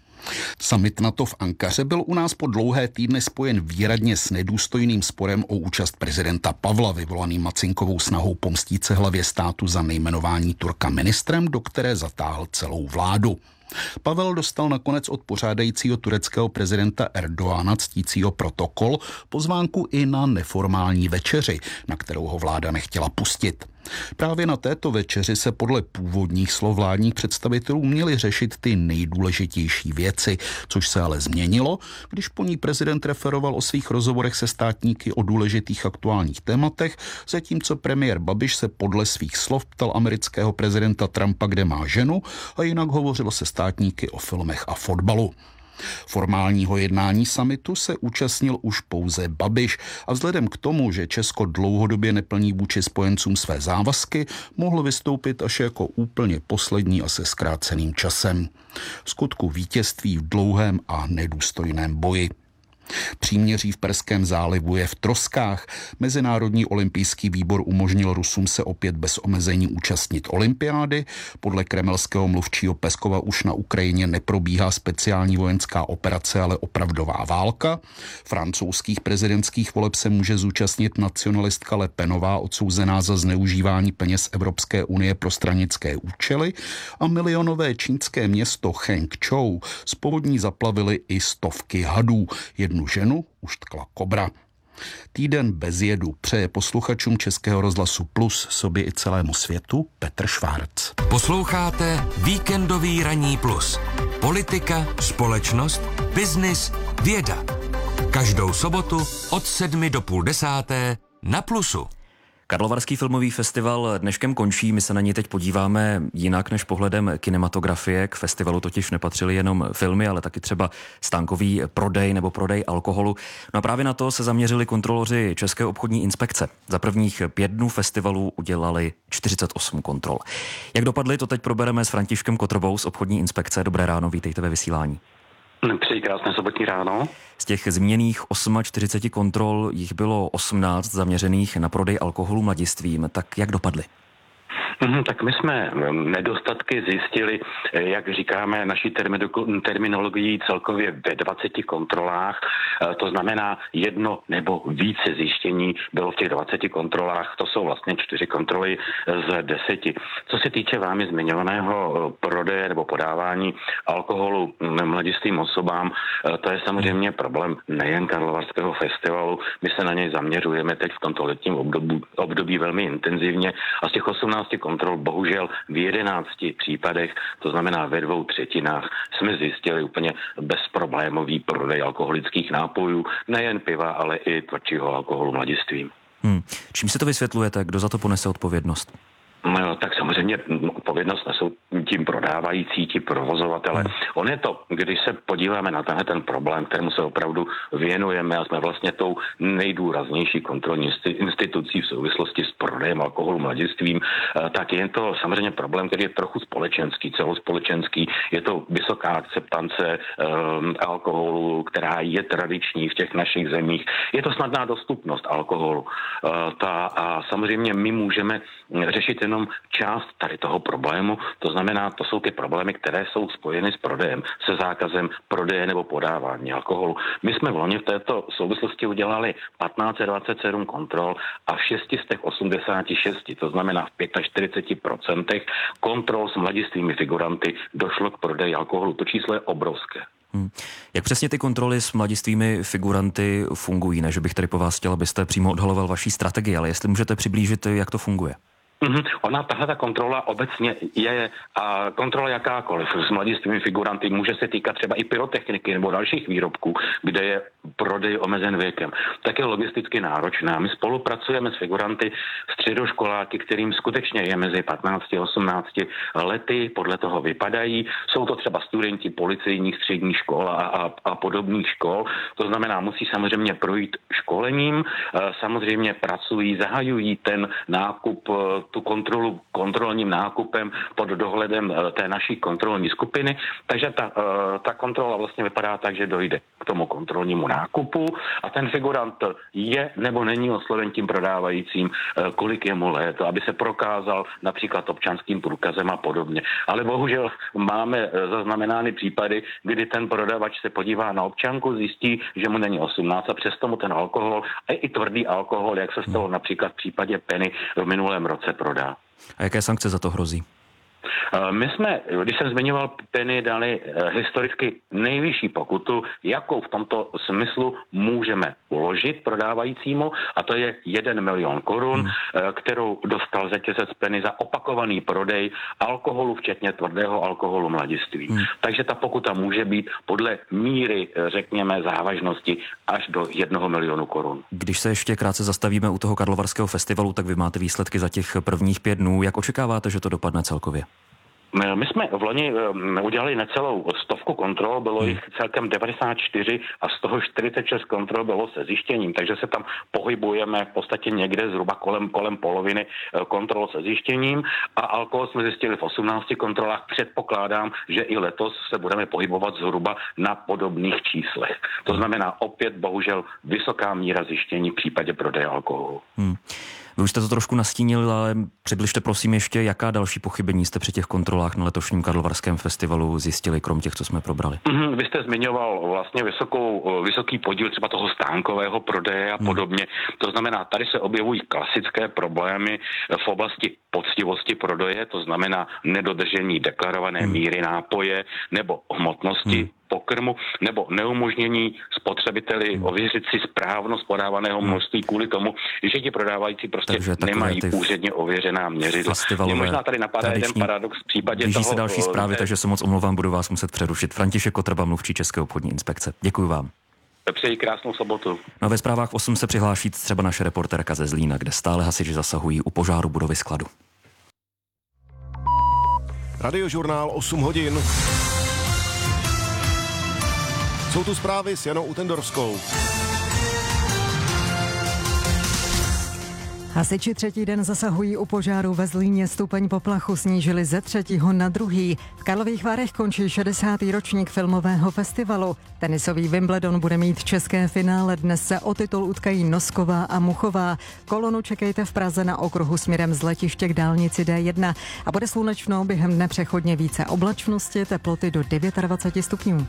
Speaker 23: Summit NATO v Ankaře byl u nás po dlouhé týdny spojen výradně s nedůstojným sporem o účast prezidenta Pavla, vyvolaným Macinkovou snahou pomstít se hlavě státu za nejmenování Turka ministrem, do které zatáhl celou vládu. Pavel dostal nakonec od pořádajícího tureckého prezidenta Erdoána, ctícího protokol, pozvánku i na neformální večeři, na kterou ho vláda nechtěla pustit. Právě na této večeři se podle původních slov vládních představitelů měly řešit ty nejdůležitější věci, což se ale změnilo, když po ní prezident referoval o svých rozhovorech se státníky o důležitých aktuálních tématech, zatímco premiér Babiš se podle svých slov ptal amerického prezidenta Trumpa, kde má ženu, a jinak hovořil se státníky o filmech a fotbalu. Formálního jednání summitu se účastnil už pouze Babiš a vzhledem k tomu, že Česko dlouhodobě neplní vůči spojencům své závazky, mohl vystoupit až jako úplně poslední a se zkráceným časem. V skutku vítězství v dlouhém a nedůstojném boji. Příměří v Perském zálivu je v troskách. Mezinárodní olympijský výbor umožnil Rusům se opět bez omezení účastnit olympiády. Podle kremelského mluvčího Peskova už na Ukrajině neprobíhá speciální vojenská operace, ale opravdová válka. Francouzských prezidentských voleb se může zúčastnit nacionalistka Le Penová, odsouzená za zneužívání peněz Evropské unie pro stranické účely, a milionové čínské město Chengchou z povodní zaplavily i stovky hadů. Jednu ženu uštkla kobra. Týden bez jedu přeje posluchačům Českého rozhlasu Plus, sobě i celému světu Petr Švárc.
Speaker 14: Posloucháte Víkendový ranní plus. Politika, společnost, biznis, věda. Každou sobotu od sedmi do půl desáté na Plusu.
Speaker 15: Karlovarský filmový festival dneškem končí, my se na něj teď podíváme jinak než pohledem kinematografie. K festivalu totiž nepatřily jenom filmy, ale taky třeba stánkový prodej nebo prodej alkoholu. No a právě na to se zaměřili kontroloři České obchodní inspekce. Za prvních pět dnů festivalu udělali čtyřicet osm kontrol. Jak dopadly, to teď probereme s Františkem Kotrbou z obchodní inspekce. Dobré ráno, vítejte ve vysílání.
Speaker 2: Přeji krásné sobotní ráno.
Speaker 15: Z těch zmíněných čtyřicet osm kontrol jich bylo osmnáct zaměřených na prodej alkoholu mladistvím. Tak jak dopadly?
Speaker 2: Mm, tak my jsme nedostatky zjistili, jak říkáme naší terminologií, celkově ve dvaceti kontrolách. To znamená jedno nebo více zjištění bylo v těch dvaceti kontrolách. To jsou vlastně čtyři kontroly z deseti. Co se týče vámi zmiňovaného prodeje nebo podávání alkoholu mladistvým osobám, to je samozřejmě problém nejen Karlovarského festivalu. My se na něj zaměřujeme teď v tomto letním období, období velmi intenzivně a z těch osmnácti kontrol bohužel v jedenácti případech, to znamená ve dvou třetinách, jsme zjistili úplně bezproblémový prodej alkoholických nápojů, nejen piva, ale i tvrdšího alkoholu mladistvím.
Speaker 15: Hmm. Čím si to vysvětlujete? Kdo za to ponese odpovědnost?
Speaker 2: No, tak samozřejmě odpovědnost nesou tím prodávající, ti provozovatele. Hmm. On je to, když se podíváme na tenhle ten problém, kterému se opravdu věnujeme a jsme vlastně tou nejdůraznější kontrolní institucí v souvislosti s prodejem alkoholu mladistvím, tak je to samozřejmě problém, který je trochu společenský, celospolečenský. Je to vysoká akceptance um, alkoholu, která je tradiční v těch našich zemích. Je to snadná dostupnost alkoholu. Uh, ta, a samozřejmě my můžeme řešit jenom část tady toho problému, to znamená, to jsou ty problémy, které jsou spojeny s prodejem, se zákazem prodeje nebo podávání alkoholu. My jsme v loni v této souvislosti udělali patnáct set dvacet sedm kontrol a v šest set osmdesát šest, to znamená v čtyřicet pět procent kontrol s mladistvými figuranty došlo k prodeji alkoholu. To číslo je obrovské.
Speaker 15: Hmm. Jak přesně ty kontroly s mladistvými figuranty fungují? Ne, že bych tady po vás chtěl, abyste přímo odhaloval vaší strategii, ale jestli můžete přiblížit, jak to funguje.
Speaker 2: Mm-hmm. Ona, tahle ta kontrola obecně je a kontrola jakákoliv s mladistvými figuranty může se týkat třeba i pyrotechniky nebo dalších výrobků, kde je prodej omezen věkem. Tak je logisticky náročná. My spolupracujeme s figuranty středoškoláky, kterým skutečně je mezi patnácti a osmnácti lety, podle toho vypadají. Jsou to třeba studenti policejních středních škol a, a, a podobných škol. To znamená, musí samozřejmě projít školením, samozřejmě pracují, zahajují ten nákup, tu kontrolu kontrolním nákupem pod dohledem té naší kontrolní skupiny. Takže ta, ta kontrola vlastně vypadá tak, že dojde k tomu kontrolnímu nákupu a ten figurant je nebo není osloven tím prodávajícím, kolik je mu let, aby se prokázal například občanským průkazem a podobně. Ale bohužel máme zaznamenány případy, kdy ten prodavač se podívá na občanku, zjistí, že mu není osmnáct a přesto mu ten alkohol a i tvrdý alkohol, jak se stalo například v případě Penny v minulém roce, prodá.
Speaker 15: A jaké sankce za to hrozí?
Speaker 2: My jsme, když jsem zmiňoval Penny, dali historicky nejvyšší pokutu, jakou v tomto smyslu můžeme uložit prodávajícímu, a to je jeden milion korun, hmm. kterou dostal řetězec Penny za opakovaný prodej alkoholu, včetně tvrdého alkoholu mladiství. Hmm. Takže ta pokuta může být podle míry, řekněme, závažnosti až do jednoho milionu korun.
Speaker 15: Když se ještě krátce zastavíme u toho Karlovarského festivalu, tak vy máte výsledky za těch prvních pět dnů. Jak očekáváte, že to dopadne celkově?
Speaker 2: My jsme v loni udělali necelou stovku kontrol, bylo jich celkem devadesát čtyři a z toho čtyřicet šest kontrol bylo se zjištěním, takže se tam pohybujeme v podstatě někde zhruba kolem, kolem poloviny kontrol se zjištěním a alkohol jsme zjistili v osmnácti kontrolách. Předpokládám, že i letos se budeme pohybovat zhruba na podobných číslech. To znamená opět bohužel vysoká míra zjištění v případě prodeje alkoholu.
Speaker 15: Hmm. Vy už jste to trošku nastínili, ale přibližte prosím ještě, jaká další pochybení jste při těch kontrolách na letošním Karlovarském festivalu zjistili, krom těch, co jsme probrali?
Speaker 2: Mm, vy jste zmiňoval vlastně vysokou, vysoký podíl třeba toho stánkového prodeje a podobně. Hmm. To znamená, tady se objevují klasické problémy v oblasti poctivosti prodeje, to znamená nedodržení deklarované hmm. míry nápoje nebo hmotnosti hmm. pokrmu, nebo neumožnění spotřebiteli hmm. ověřit si správnost podávaného množství kvůli tomu, že ti prodávající prostě nemají úředně ověřená měřidla. Mě možná tady napadá jeden paradox v případě
Speaker 15: blíží
Speaker 2: toho...
Speaker 15: se další zprávy, takže se moc omlouvám, budu vás muset přerušit. František Kotrba, mluvčí České obchodní inspekce. Děkuji vám.
Speaker 2: Přeji krásnou sobotu.
Speaker 15: No, ve zprávách osm se přihláší třeba naše reportérka ze Zlína, kde stále hasiči zasahují u požáru budovy skladu.
Speaker 8: Radiožurnál osm hodin. Jsou tu zprávy s Janou Utendorskou.
Speaker 9: Hasiči třetí den zasahují u požáru ve Zlíně. Stupeň poplachu snížili ze třetího na druhý. V Karlových Varech končí šedesátý ročník filmového festivalu. Tenisový Wimbledon bude mít české finále. Dnes se o titul utkají Nosková a Muchová. Kolonu čekejte v Praze na okruhu směrem z letiště k dálnici D jedna. A bude slunečno, během dne přechodně více oblačnosti, teploty do dvacet devět stupňů.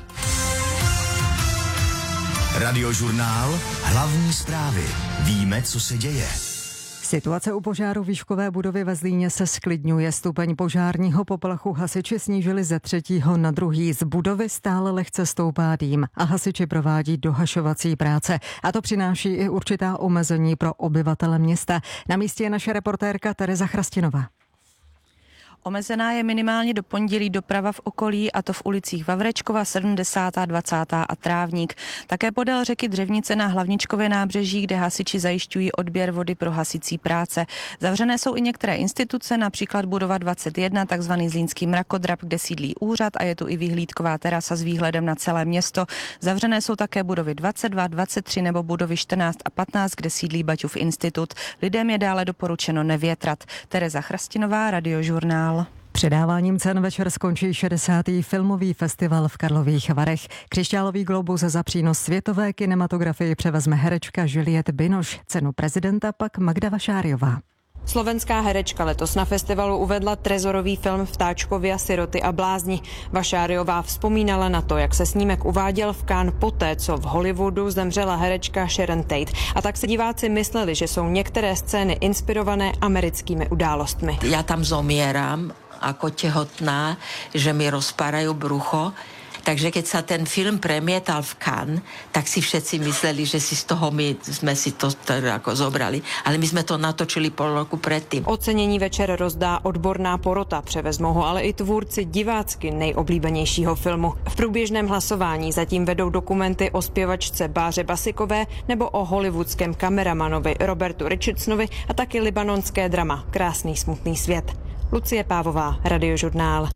Speaker 10: Radiožurnál, hlavní zprávy. Víme, co se děje.
Speaker 9: Situace u požáru výškové budovy ve Zlíně se sklidňuje. Stupeň požárního poplachu hasiči snížili ze třetího na druhý. Z budovy stále lehce stoupá dým a hasiči provádí dohašovací práce. A to přináší i určitá omezení pro obyvatele města. Na místě je naše reportérka Tereza Chrastinová.
Speaker 3: Omezená je minimálně do pondělí doprava v okolí, a to v ulicích Vavrečkova, sedmdesátá, dvacátá a Trávník. Také podél řeky Dřevnice na Hlavničkově nábřeží, kde hasiči zajišťují odběr vody pro hasicí práce. Zavřené jsou i některé instituce, například budova dvacet jedna, takzvaný Zlínský mrakodrap, kde sídlí úřad, a je tu i vyhlídková terasa s výhledem na celé město. Zavřené jsou také budovy dvacet dva, dvacet tři nebo budovy čtrnáct a patnáct, kde sídlí Baťův institut. Lidem je dále doporučeno nevětrat. Tereza Chrastinová, Radiožurnál.
Speaker 9: Předáváním cen večer skončí šedesátý filmový festival v Karlových Varech. Křišťálový globus za přínos světové kinematografii převezme herečka Juliette Binoche. Cenu prezidenta pak Magda Vašáriová.
Speaker 5: Slovenská herečka letos na festivalu uvedla trezorový film Vtáčkovia, siroty a blázni. Vašáriová vzpomínala na to, jak se snímek uváděl v Cannes poté, co v Hollywoodu zemřela herečka Sharon Tate. A tak se diváci mysleli, že jsou některé scény inspirované americkými událostmi.
Speaker 7: Já tam zomieram ako tehotná, že mi rozpárajú brucho. Takže keď sa ten film premietal v Cannes, tak si všetci mysleli, že si z toho my sme si to teda ako zobrali. Ale my sme to natočili pol roku predtým.
Speaker 5: Ocenění večer rozdá odborná porota, převezmou ho ale i tvůrci divácky nejoblíbenějšího filmu. V průběžném hlasování zatím vedou dokumenty o zpěvačce Báře Basikové nebo o hollywoodském kameramanovi Robertu Richardsonovi a taky libanonské drama Krásný smutný svět. Lucie Pávová, Radiožurnál.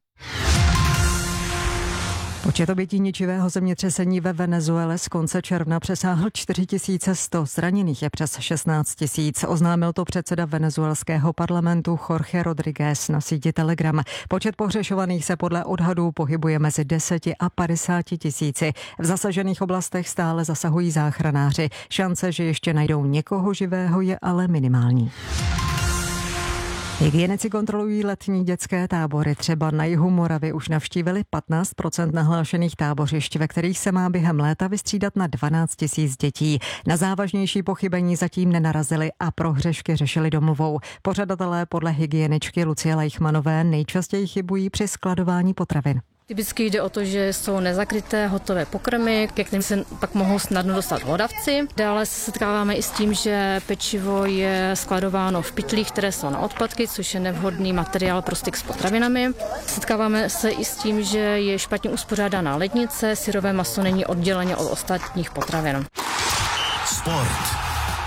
Speaker 9: Počet obětí ničivého zemětřesení ve Venezuele z konce června přesáhl čtyři tisíce sto, zraněných je přes šestnáct tisíc. Oznámil to předseda venezuelského parlamentu Jorge Rodríguez na síti Telegram. Počet pohřešovaných se podle odhadů pohybuje mezi deseti a padesáti tisíci. V zasažených oblastech stále zasahují záchranáři. Šance, že ještě najdou někoho živého, je ale minimální. Hygienici kontrolují letní dětské tábory. Třeba na jihu Moravy už navštívili patnáct procent nahlášených tábořišť, ve kterých se má během léta vystřídat na dvanáct tisíc dětí. Na závažnější pochybení zatím nenarazili a prohřešky řešili domluvou. Pořadatelé podle hygieničky Lucie Lejchmanové nejčastěji chybují při skladování potravin.
Speaker 4: Typicky jde o to, že jsou nezakryté hotové pokrmy, ke kterým se pak mohou snadno dostat hlodavci. Dále se setkáváme i s tím, že pečivo je skladováno v pytlích, které jsou na odpadky, což je nevhodný materiál pro styk s potravinami. Setkáváme se i s tím, že je špatně uspořádaná lednice, syrové maso není odděleně od ostatních potravin.
Speaker 10: Sport.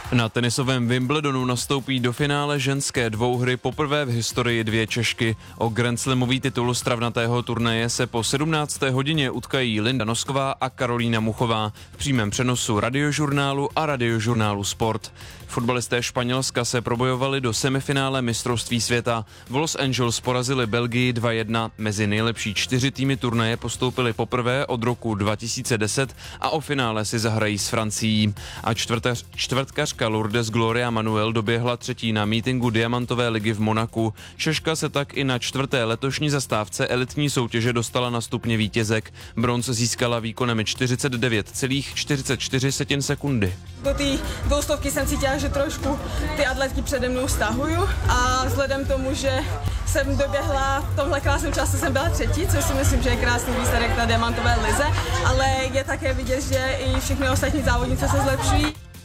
Speaker 6: Na tenisovém Wimbledonu nastoupí do finále ženské dvouhry poprvé v historii dvě Češky. O grandslamový titul stravnatého turnaje se po sedmnácté hodině utkají Linda Nosková a Karolína Muchová v přímém přenosu Radiožurnálu a Radiožurnálu Sport. Fotbalisté Španělska se probojovali do semifinále mistrovství světa. V Los Angeles porazili Belgii dva jedna. Mezi nejlepší čtyři týmy turnaje postoupili poprvé od roku dva tisíce deset a o finále si zahrají s Francií. A čtvrtař, čtvrtkařka Lourdes Gloria Manuel doběhla třetí na mítinku Diamantové ligy v Monaku. Češka se tak i na čtvrté letošní zastávce elitní soutěže dostala na stupně vítězek. Bronz získala výkonem čtyřicet devět celá čtyřicet čtyři sekundy.
Speaker 11: Do té dvoustovky jsem cítila, že trošku ty atletky přede mnou stahuju a vzhledem k tomu, že jsem doběhla v tomhle krásném čase, jsem byla třetí, což si myslím, že je krásný výsledek na diamantové lize, ale je také vidět, že i všechny ostatní závodnice se zlepšují.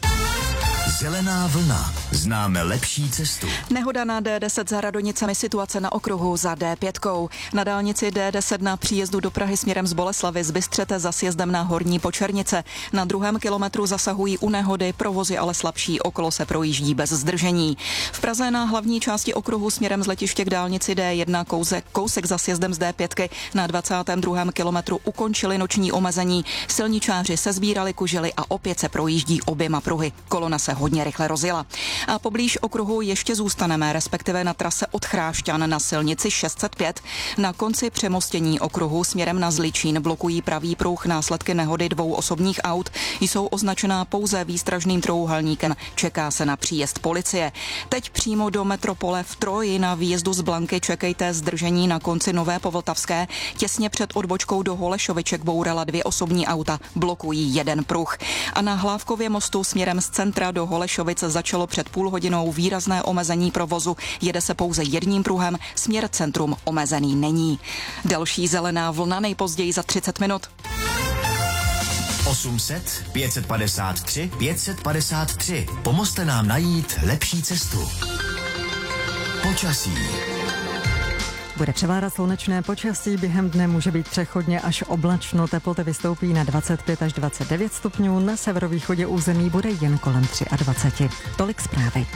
Speaker 10: Zelená vlna. Známe lepší cestu.
Speaker 13: Nehoda na D deset za Radonicemi, situace na okruhu za D pět. Na dálnici D deset na příjezdu do Prahy směrem z Boleslavy zbystřete za sjezdem na Horní Počernice. Na druhém kilometru zasahují u nehody, provozy ale slabší, okolo se projíždí bez zdržení. V Praze na hlavní části okruhu směrem z letiště k dálnici D jedna kousek, kousek za sjezdem z D pět na dvacátém druhém kilometru ukončili noční omezení. Silničáři se sbírali kužely a opět se projíždí oběma pruhy. Kolona se hodně rychle rozjela. A poblíž okruhu ještě zůstaneme, respektive na trase od Chrášťan na silnici šest set pět. Na konci přemostění okruhu směrem na Zličín blokují pravý pruh. Následky nehody dvou osobních aut jsou označená pouze výstražným trojúhelníkem. Čeká se na příjezd policie. Teď přímo do metropole v Troji na výjezdu z Blanky čekejte zdržení na konci Nové Povltavské. Těsně před odbočkou do Holešoviček bourala dvě osobní auta, blokují jeden pruh. A na Hlávkově mostu směrem z centra do Holešovic začalo před půl hodinou výrazné omezení provozu. Jede se pouze jedním pruhem, směr centrum omezený není. Další zelená vlna nejpozději za třicet minut.
Speaker 10: osm set, pět set padesát tři, pět set padesát tři. Pomozte nám najít lepší cestu. Počasí.
Speaker 9: Bude převládat slunečné počasí, během dne může být přechodně až oblačno, teploty vystoupí na dvacet pět až dvacet devět stupňů, na severovýchodě území bude jen kolem dvacet tři. Tolik zprávy.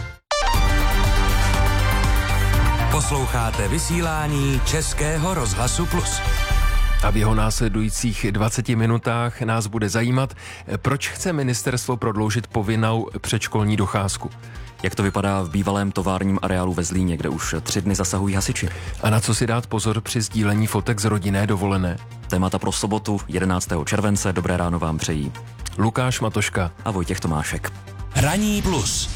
Speaker 14: Posloucháte vysílání Českého rozhlasu Plus.
Speaker 1: A v jeho následujících dvaceti minutách nás bude zajímat, proč chce ministerstvo prodloužit povinnou předškolní docházku.
Speaker 15: Jak to vypadá v bývalém továrním areálu ve Zlíně, kde už tři dny zasahují hasiči.
Speaker 1: A na co si dát pozor při sdílení fotek z rodinné dovolené.
Speaker 15: Témata pro sobotu jedenáctého července. Dobré ráno vám přejí
Speaker 1: Lukáš Matoška
Speaker 15: a Vojtěch Tomášek.
Speaker 14: Ranní plus.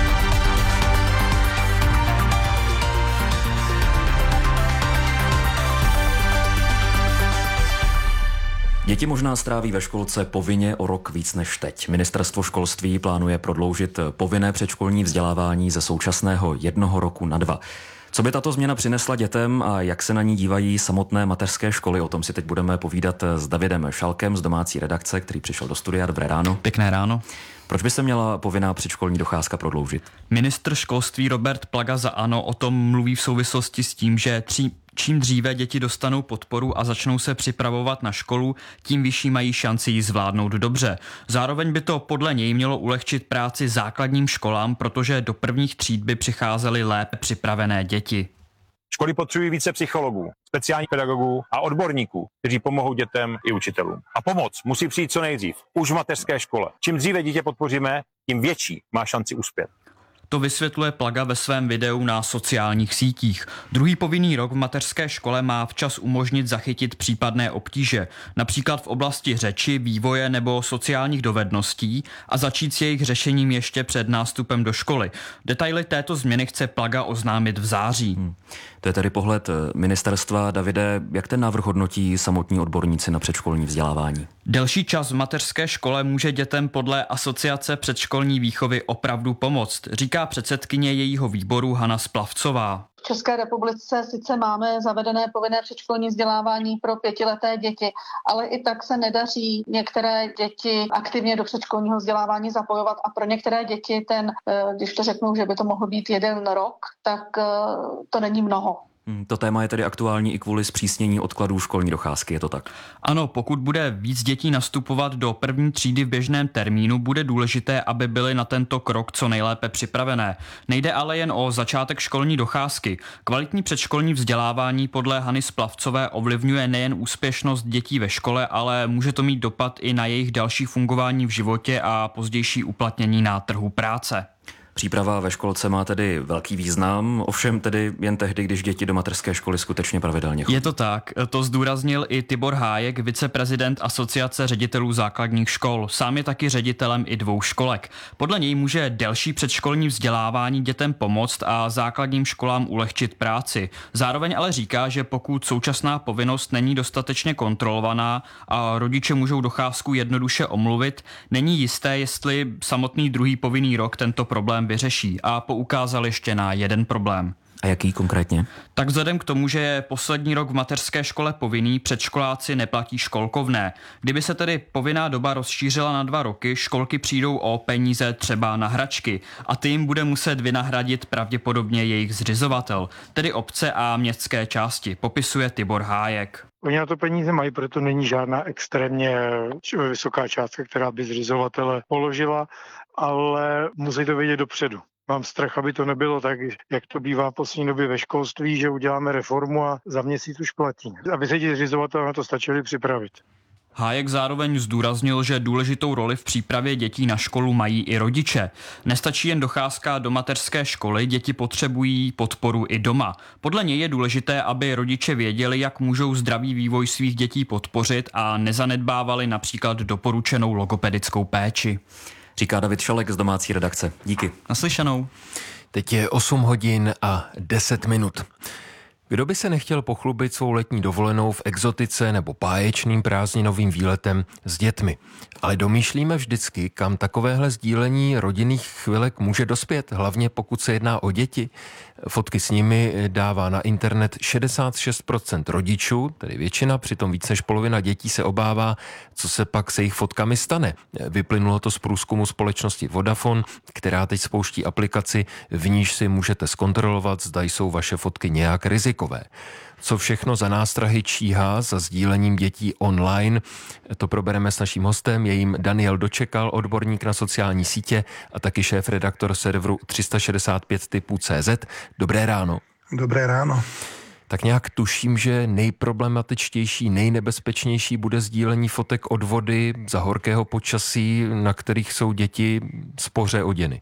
Speaker 15: Děti možná stráví ve školce povinně o rok víc než teď. Ministerstvo školství plánuje prodloužit povinné předškolní vzdělávání ze současného jednoho roku na dva. Co by tato změna přinesla dětem a jak se na ní dívají samotné mateřské školy? O tom si teď budeme povídat s Davidem Šalkem z domácí redakce, který přišel do studia. Dobré ráno.
Speaker 24: Pěkné ráno.
Speaker 15: Proč by se měla povinná předškolní docházka prodloužit?
Speaker 24: Ministr školství Robert Plaga za ANO o tom mluví v souvislosti s tím, že tří Čím dříve děti dostanou podporu a začnou se připravovat na školu, tím vyšší mají šanci ji zvládnout dobře. Zároveň by to podle něj mělo ulehčit práci základním školám, protože do prvních tříd by přicházely lépe připravené děti.
Speaker 25: Školy potřebují více psychologů, speciálních pedagogů a odborníků, kteří pomohou dětem i učitelům. A pomoc musí přijít co nejdřív, už v mateřské škole. Čím dříve dítě podpoříme, tím větší má šanci uspět.
Speaker 24: To vysvětluje Plaga ve svém videu na sociálních sítích. Druhý povinný rok v mateřské škole má včas umožnit zachytit případné obtíže, například v oblasti řeči, vývoje nebo sociálních dovedností a začít s jejich řešením ještě před nástupem do školy. Detaily této změny chce Plaga oznámit v září. Hmm.
Speaker 15: To je tedy pohled ministerstva. Davide, jak ten návrh hodnotí samotní odborníci na předškolní vzdělávání?
Speaker 24: Delší čas v mateřské škole může dětem podle Asociace předškolní výchovy opravdu pomoct, říká předsedkyně jejího výboru Hana Splavcová.
Speaker 26: V České republice sice máme zavedené povinné předškolní vzdělávání pro pětileté děti, ale i tak se nedaří některé děti aktivně do předškolního vzdělávání zapojovat a pro některé děti ten, když to řeknu, že by to mohl být jeden rok, tak to není mnoho.
Speaker 15: To téma je tedy aktuální i kvůli zpřísnění odkladů školní docházky, je to tak?
Speaker 24: Ano, pokud bude víc dětí nastupovat do první třídy v běžném termínu, bude důležité, aby byly na tento krok co nejlépe připravené. Nejde ale jen o začátek školní docházky. Kvalitní předškolní vzdělávání podle Hany Splavcové ovlivňuje nejen úspěšnost dětí ve škole, ale může to mít dopad i na jejich další fungování v životě a pozdější uplatnění na trhu práce.
Speaker 15: Příprava ve školce má tedy velký význam, ovšem tedy jen tehdy, když děti do mateřské školy skutečně pravidelně chodí.
Speaker 24: Je to tak, to zdůraznil i Tibor Hájek, viceprezident Asociace ředitelů základních škol. Sám je taky ředitelem i dvou školek. Podle něj může delší předškolní vzdělávání dětem pomoct a základním školám ulehčit práci. Zároveň ale říká, že pokud současná povinnost není dostatečně kontrolovaná a rodiče můžou docházku jednoduše omluvit, není jisté, jestli samotný druhý povinný rok tento problém vyřeší, a poukázal ještě na jeden problém.
Speaker 15: A jaký konkrétně?
Speaker 24: Tak vzhledem k tomu, že je poslední rok v mateřské škole povinný, předškoláci neplatí školkovné. Kdyby se tedy povinná doba rozšířila na dva roky, školky přijdou o peníze třeba na hračky a ty jim bude muset vynahradit pravděpodobně jejich zřizovatel, tedy obce a městské části, popisuje Tibor Hájek.
Speaker 12: Oni na to peníze mají, proto není žádná extrémně vysoká částka, která by zřizovatele položila, ale musí to vědět dopředu. Mám strach, aby to nebylo tak, jak to bývá v poslední době ve školství, že uděláme reformu a za měsíc už platí. Aby se ti zřizovatelé na to stačili připravit.
Speaker 24: Hájek zároveň zdůraznil, že důležitou roli v přípravě dětí na školu mají i rodiče. Nestačí jen docházka do mateřské školy, děti potřebují podporu i doma. Podle něj je důležité, aby rodiče věděli, jak můžou zdravý vývoj svých dětí podpořit a nezanedbávali například doporučenou logopedickou péči.
Speaker 15: Říká David Šalek z domácí redakce. Díky.
Speaker 24: Naslyšenou.
Speaker 1: Teď je osm hodin a deset minut. Kdo by se nechtěl pochlubit svou letní dovolenou v exotice nebo báječným prázdninovým výletem s dětmi? Ale domýšlíme vždycky, kam takovéhle sdílení rodinných chvilek může dospět, hlavně pokud se jedná o děti. Fotky s nimi dává na internet šedesát šest procent rodičů, tedy většina, přitom víc než polovina dětí se obává, co se pak se jejich fotkami stane. Vyplynulo to z průzkumu společnosti Vodafone, která teď spouští aplikaci, v níž si můžete zkontrolovat, zda jsou vaše fotky nějak rizikové. Co všechno za nástrahy číhá za sdílením dětí online, to probereme s naším hostem, je jim Daniel Dočekal, odborník na sociální sítě a taky šéf-redaktor serveru tři sta šedesát pět typů C Z. Dobré ráno.
Speaker 16: Dobré ráno.
Speaker 1: Tak nějak tuším, že nejproblematičtější, nejnebezpečnější bude sdílení fotek od vody za horkého počasí, na kterých jsou děti spoře oděny.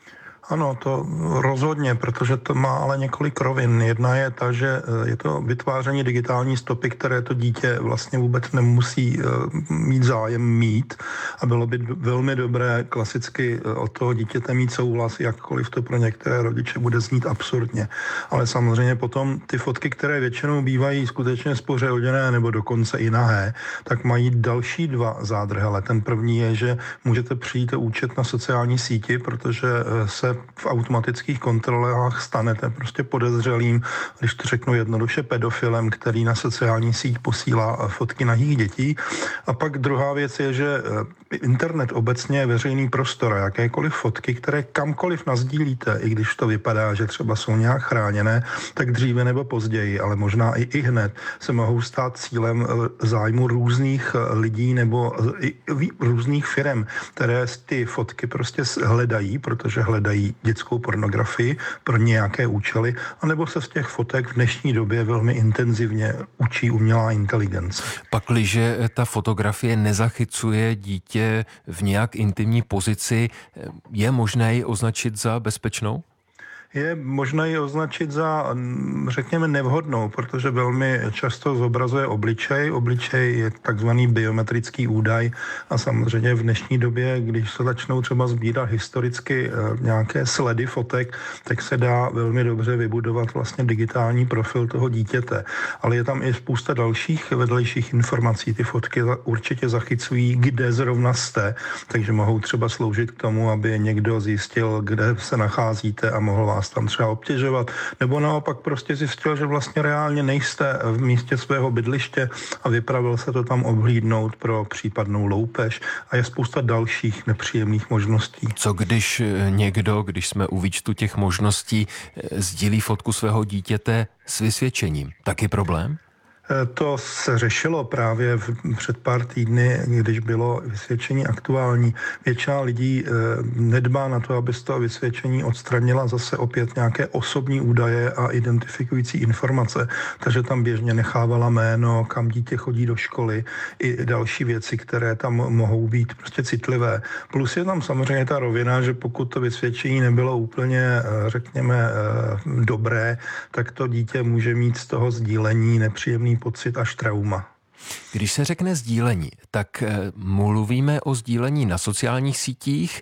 Speaker 16: Ano, to rozhodně, protože to má ale několik rovin. Jedna je ta, že je to vytváření digitální stopy, které to dítě vlastně vůbec nemusí mít zájem mít a bylo by velmi dobré klasicky od toho dítěte mít souhlas, jakkoliv to pro některé rodiče bude znít absurdně. Ale samozřejmě potom ty fotky, které většinou bývají skutečně spoře oděné nebo dokonce i nahé, tak mají další dva zádrhele. Ten první je, že můžete přijít o účet na sociální síti, protože se v automatických kontrolách stanete prostě podezřelým, když to řeknu jednoduše, pedofilem, který na sociální síť posílá fotky nahých dětí. A pak druhá věc je, že internet obecně je veřejný prostor a jakékoliv fotky, které kamkoliv nasdílíte, i když to vypadá, že třeba jsou nějak chráněné, tak dříve nebo později, ale možná i, i hned se mohou stát cílem zájmu různých lidí nebo i různých firem, které ty fotky prostě hledají, protože hledají dětskou pornografii pro nějaké účely, anebo se z těch fotek v dnešní době velmi intenzivně učí umělá inteligence.
Speaker 1: Pakliže ta fotografie nezachycuje dítě v nějak intimní pozici, je možné ji označit za bezpečnou?
Speaker 16: Je možné ji označit za, řekněme, nevhodnou, protože velmi často zobrazuje obličej. Obličej je takzvaný biometrický údaj a samozřejmě v dnešní době, když se začnou třeba sbírat historicky nějaké sledy fotek, tak se dá velmi dobře vybudovat vlastně digitální profil toho dítěte. Ale je tam i spousta dalších vedlejších informací. Ty fotky určitě zachycují, kde zrovna jste, takže mohou třeba sloužit k tomu, aby někdo zjistil, kde se nacházíte a mohl vás vás tam třeba obtěžovat, nebo naopak prostě zjistil, že vlastně reálně nejste v místě svého bydliště a vypravil se to tam obhlídnout pro případnou loupež a je spousta dalších nepříjemných možností.
Speaker 1: Co když někdo, když jsme u výčtu těch možností, sdílí fotku svého dítěte s vysvědčením? Taky problém?
Speaker 16: To se řešilo právě v, před pár týdny, když bylo vysvědčení aktuální. Většina lidí e, nedbá na to, aby z toho vysvědčení odstranila zase opět nějaké osobní údaje a identifikující informace. Takže tam běžně nechávala jméno, kam dítě chodí do školy i další věci, které tam mohou být prostě citlivé. Plus je tam samozřejmě ta rovina, že pokud to vysvědčení nebylo úplně, řekněme, e, dobré, tak to dítě může mít z toho sdílení nepříjemný pocit až trauma.
Speaker 1: Když se řekne sdílení, tak mluvíme o sdílení na sociálních sítích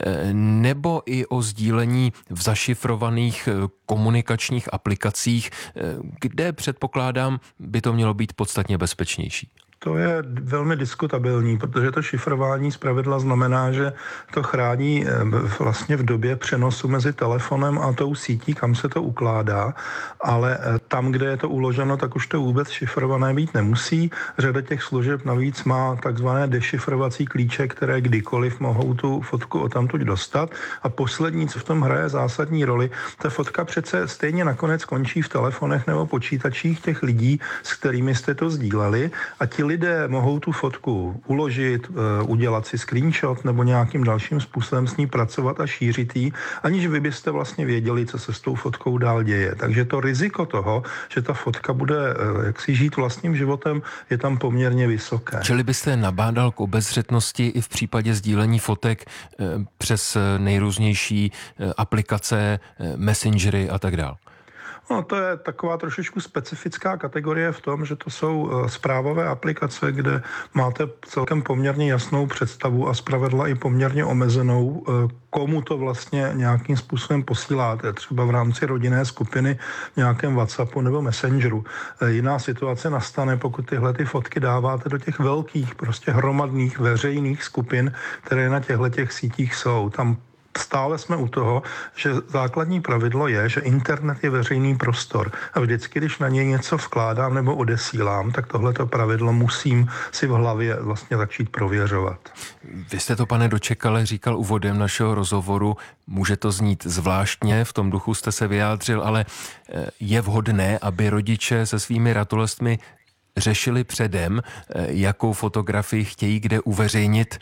Speaker 1: nebo i o sdílení v zašifrovaných komunikačních aplikacích, kde předpokládám, by to mělo být podstatně bezpečnější?
Speaker 16: To je velmi diskutabilní, protože to šifrování zpravidla znamená, že to chrání vlastně v době přenosu mezi telefonem a tou sítí, kam se to ukládá, ale tam, kde je to uloženo, tak už to vůbec šifrované být nemusí. Řada těch služeb navíc má takzvané dešifrovací klíče, které kdykoliv mohou tu fotku odtamtud dostat. A poslední, co v tom hraje zásadní roli, ta fotka přece stejně nakonec končí v telefonech nebo počítačích těch lidí, s kterými jste to sdíleli, a ti lidé mohou tu fotku uložit, udělat si screenshot nebo nějakým dalším způsobem s ní pracovat a šířit ji, aniž vy byste vlastně věděli, co se s tou fotkou dál děje. Takže to riziko toho, že ta fotka bude jaksi žít vlastním životem, je tam poměrně vysoké.
Speaker 1: Čili byste nabádal k obezřetnosti i v případě sdílení fotek přes nejrůznější aplikace, messengery a tak dále?
Speaker 16: No, to je taková trošičku specifická kategorie v tom, že to jsou zprávové aplikace, kde máte celkem poměrně jasnou představu a zpravidla i poměrně omezenou, komu to vlastně nějakým způsobem posíláte, třeba v rámci rodinné skupiny v nějakém WhatsAppu nebo Messengeru. Jiná situace nastane, pokud tyhle ty fotky dáváte do těch velkých, prostě hromadných veřejných skupin, které na těchto těch sítích jsou. Tam stále jsme u toho, že základní pravidlo je, že internet je veřejný prostor a vždycky, když na něj něco vkládám nebo odesílám, tak tohleto pravidlo musím si v hlavě vlastně začít prověřovat.
Speaker 1: Vy jste to, pane Dočekale, říkal úvodem našeho rozhovoru, může to znít zvláštně, v tom duchu jste se vyjádřil, ale je vhodné, aby rodiče se svými ratolestmi řešili předem, jakou fotografii chtějí kde uveřejnit,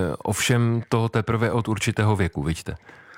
Speaker 1: ovšem to teprve od určitého věku, vidíte?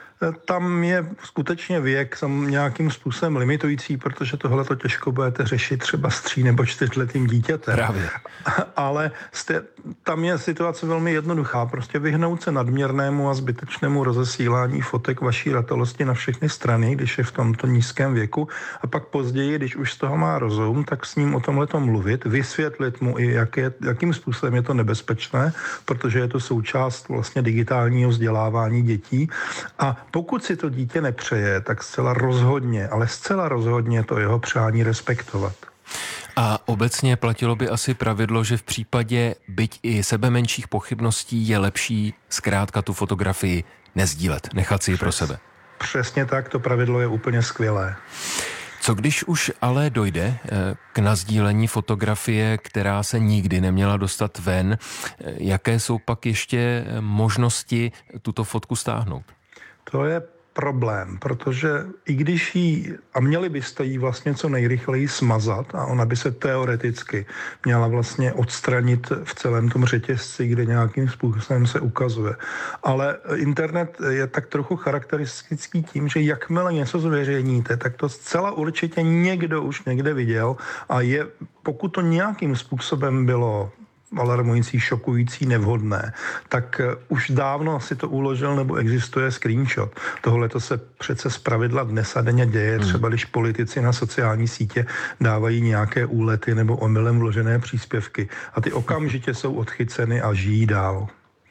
Speaker 16: Tam je skutečně věk nějakým způsobem limitující, protože tohle to těžko budete řešit třeba s tří nebo čtyřletým dítětem.
Speaker 1: Právě.
Speaker 16: Ale jste, tam je situace velmi jednoduchá. Prostě vyhnout se nadměrnému a zbytečnému rozesílání fotek vaší ratolosti na všechny strany, když je v tomto nízkém věku, a pak později, když už z toho má rozum, tak s ním o tomhleto mluvit, vysvětlit mu i jak je, jakým způsobem je to nebezpečné, protože je to součást vlastně digitálního vzdělávání dětí. A pokud si to dítě nepřeje, tak zcela rozhodně, ale zcela rozhodně to jeho přání respektovat.
Speaker 1: A obecně platilo by asi pravidlo, že v případě byť i sebemenších pochybností je lepší zkrátka tu fotografii nezdílet, nechat si ji pro sebe.
Speaker 16: Přesně tak, to pravidlo je úplně skvělé.
Speaker 1: Co když už ale dojde k nazdílení fotografie, která se nikdy neměla dostat ven, jaké jsou pak ještě možnosti tuto fotku stáhnout?
Speaker 16: To je problém, protože i když jí, a měli byste jí vlastně co nejrychleji smazat a ona by se teoreticky měla vlastně odstranit v celém tom řetězci, kde nějakým způsobem se ukazuje. Ale internet je tak trochu charakteristický tím, že jakmile něco zveřejníte, tak to zcela určitě někdo už někde viděl a je, pokud to nějakým způsobem bylo alarmující, šokující, nevhodné, tak už dávno si to uložil nebo existuje screenshot. Tohle to se přece zpravidla dnes a denně děje, třeba když politici na sociální sítě dávají nějaké úlety nebo omylem vložené příspěvky a ty okamžitě jsou odchyceny a žijí dál.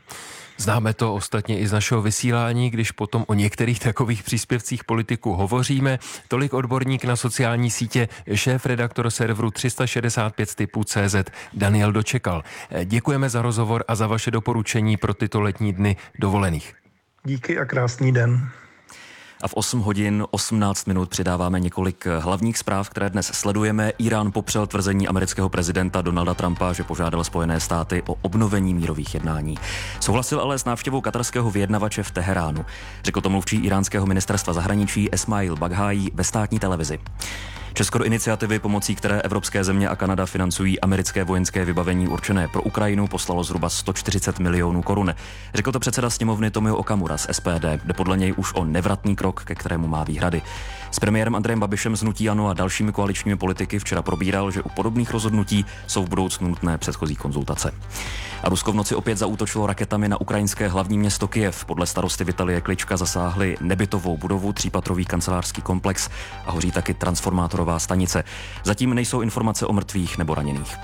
Speaker 1: Známe to ostatně i z našeho vysílání, když potom o některých takových příspěvcích politiků hovoříme. Tolik odborník na sociální sítě, šéf-redaktor serveru tři sta šedesát pět typů C Z Daniel Dočekal. Děkujeme za rozhovor a za vaše doporučení pro tyto letní dny dovolených.
Speaker 16: Díky a krásný den.
Speaker 15: A v osm hodin osmnáct minut přidáváme několik hlavních zpráv, které dnes sledujeme. Irán popřel tvrzení amerického prezidenta Donalda Trumpa, že požádal Spojené státy o obnovení mírových jednání. Souhlasil ale s návštěvou katarského vyjednavače v Teheránu. Řekl to mluvčí iránského ministerstva zahraničí Esmail Baghaí ve státní televizi. Česko do iniciativy, pomocí které evropské země a Kanada financují americké vojenské vybavení určené pro Ukrajinu, poslalo zhruba sto čtyřicet milionů korun. Řekl to předseda sněmovny Tomio Okamura z S P D, kde podle něj už o nevratný krok, ke kterému má výhrady. S premiérem Andrejem Babišem z hnutí ANO a dalšími koaličními politiky včera probíral, že u podobných rozhodnutí jsou v budoucnu nutné předchozí konzultace. A Rusko v noci opět zaútočilo raketami na ukrajinské hlavní město Kyjev. Podle starosty Vitalie Klička zasáhli nebytovou budovu, třípatrový kancelářský komplex a hoří taky transformátorová stanice. Zatím nejsou informace o mrtvých nebo raněných.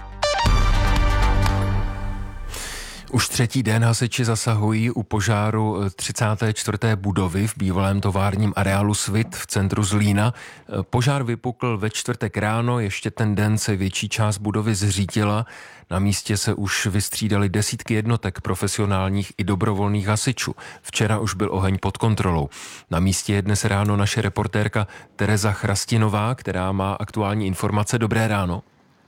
Speaker 1: Už třetí den hasiči zasahují u požáru třicáté čtvrté budovy v bývalém továrním areálu Svit v centru Zlína. Požár vypukl ve čtvrtek ráno, ještě ten den se větší část budovy zřítila. Na místě se už vystřídali desítky jednotek profesionálních i dobrovolných hasičů. Včera už byl oheň pod kontrolou. Na místě je dnes ráno naše reportérka Tereza Chrastinová, která má aktuální informace. Dobré ráno.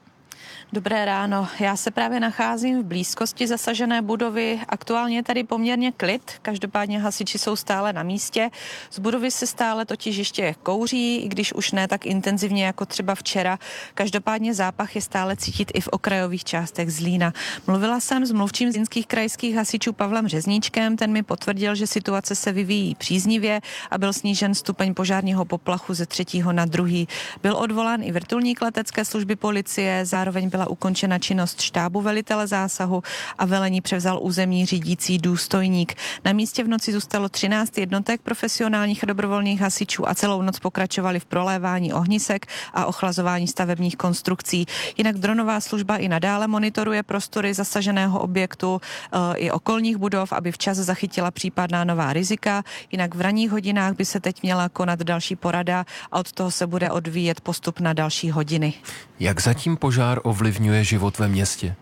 Speaker 3: Dobré ráno. Já se právě nacházím v blízkosti zasažené budovy. Aktuálně je tady poměrně klid, každopádně hasiči jsou stále na místě. Z budovy se stále totiž ještě kouří, i když už ne tak intenzivně jako třeba včera. Každopádně zápach je stále cítit i v okrajových částech Zlína. Mluvila jsem s mluvčím zlínských krajských hasičů Pavlem Řezníčkem, ten mi potvrdil, že situace se vyvíjí příznivě a byl snížen stupeň požárního poplachu ze třetího na druhý. Byl odvolán i vrtulník letecké služby policie, zároveň byl byla ukončena činnost štábu velitele zásahu a velení převzal územní řídící důstojník. Na místě v noci zůstalo třináct jednotek profesionálních a dobrovolných hasičů a celou noc pokračovali v prolévání ohnisek a ochlazování stavebních konstrukcí. Jinak dronová služba i nadále monitoruje prostory zasaženého objektu e, i okolních budov, aby včas zachytila případná nová rizika. Jinak v ranních hodinách by se teď měla konat další porada a od toho se bude odvíjet postup na další hodiny.
Speaker 1: Jak zatím požár ovlivňuje život ve městě?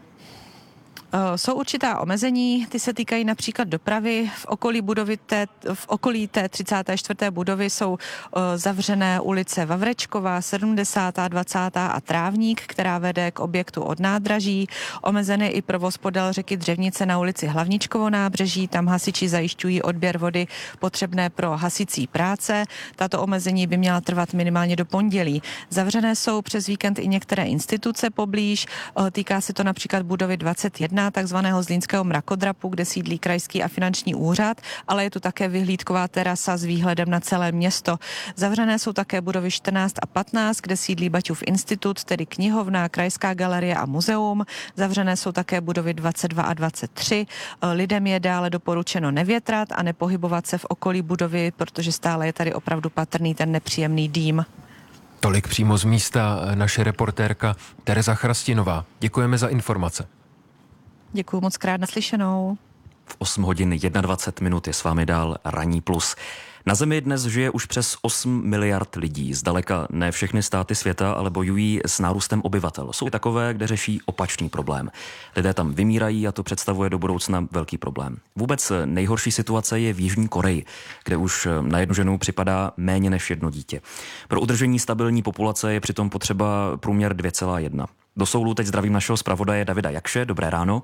Speaker 3: Jsou určitá omezení, ty se týkají například dopravy. V okolí budovy té, v okolí té třicáté čtvrté budovy jsou uh, zavřené ulice Vavrečková, sedmdesátá, dvacátá a Trávník, která vede k objektu od nádraží. Omezený i provoz podél řeky Dřevnice na ulici Hlavničkovo nábřeží. Tam hasiči zajišťují odběr vody potřebné pro hasicí práce. Tato omezení by měla trvat minimálně do pondělí. Zavřené jsou přes víkend i některé instituce poblíž. Uh, týká se to například budovy dvacet jedna, takzvaného zlínského mrakodrapu, kde sídlí krajský a finanční úřad, ale je tu také vyhlídková terasa s výhledem na celé město. Zavřené jsou také budovy čtrnáct a patnáct, kde sídlí Baťův institut, tedy knihovna, krajská galerie a muzeum. Zavřené jsou také budovy dvacet dva a dvacet tři. Lidem je dále doporučeno nevětrat a nepohybovat se v okolí budovy, protože stále je tady opravdu patrný ten nepříjemný dým.
Speaker 1: Tolik přímo z místa naše reportérka Tereza Chrastinová. Děkujeme za informace.
Speaker 3: Děkuji moc krát, naslyšenou.
Speaker 15: V osm hodin dvacet jedna minut je s vámi dál Ranní plus. Na Zemi dnes žije už přes osm miliard lidí. Zdaleka ne všechny státy světa ale bojují s nárůstem obyvatel. Jsou takové, kde řeší opačný problém. Lidé tam vymírají a to představuje do budoucna velký problém. Vůbec nejhorší situace je v Jižní Koreji, kde už na jednu ženu připadá méně než jedno dítě. Pro udržení stabilní populace je přitom potřeba průměr dvě celá jedna. Do Soulu teď zdravím našeho zpravodaje Davida Jakše. Dobré ráno.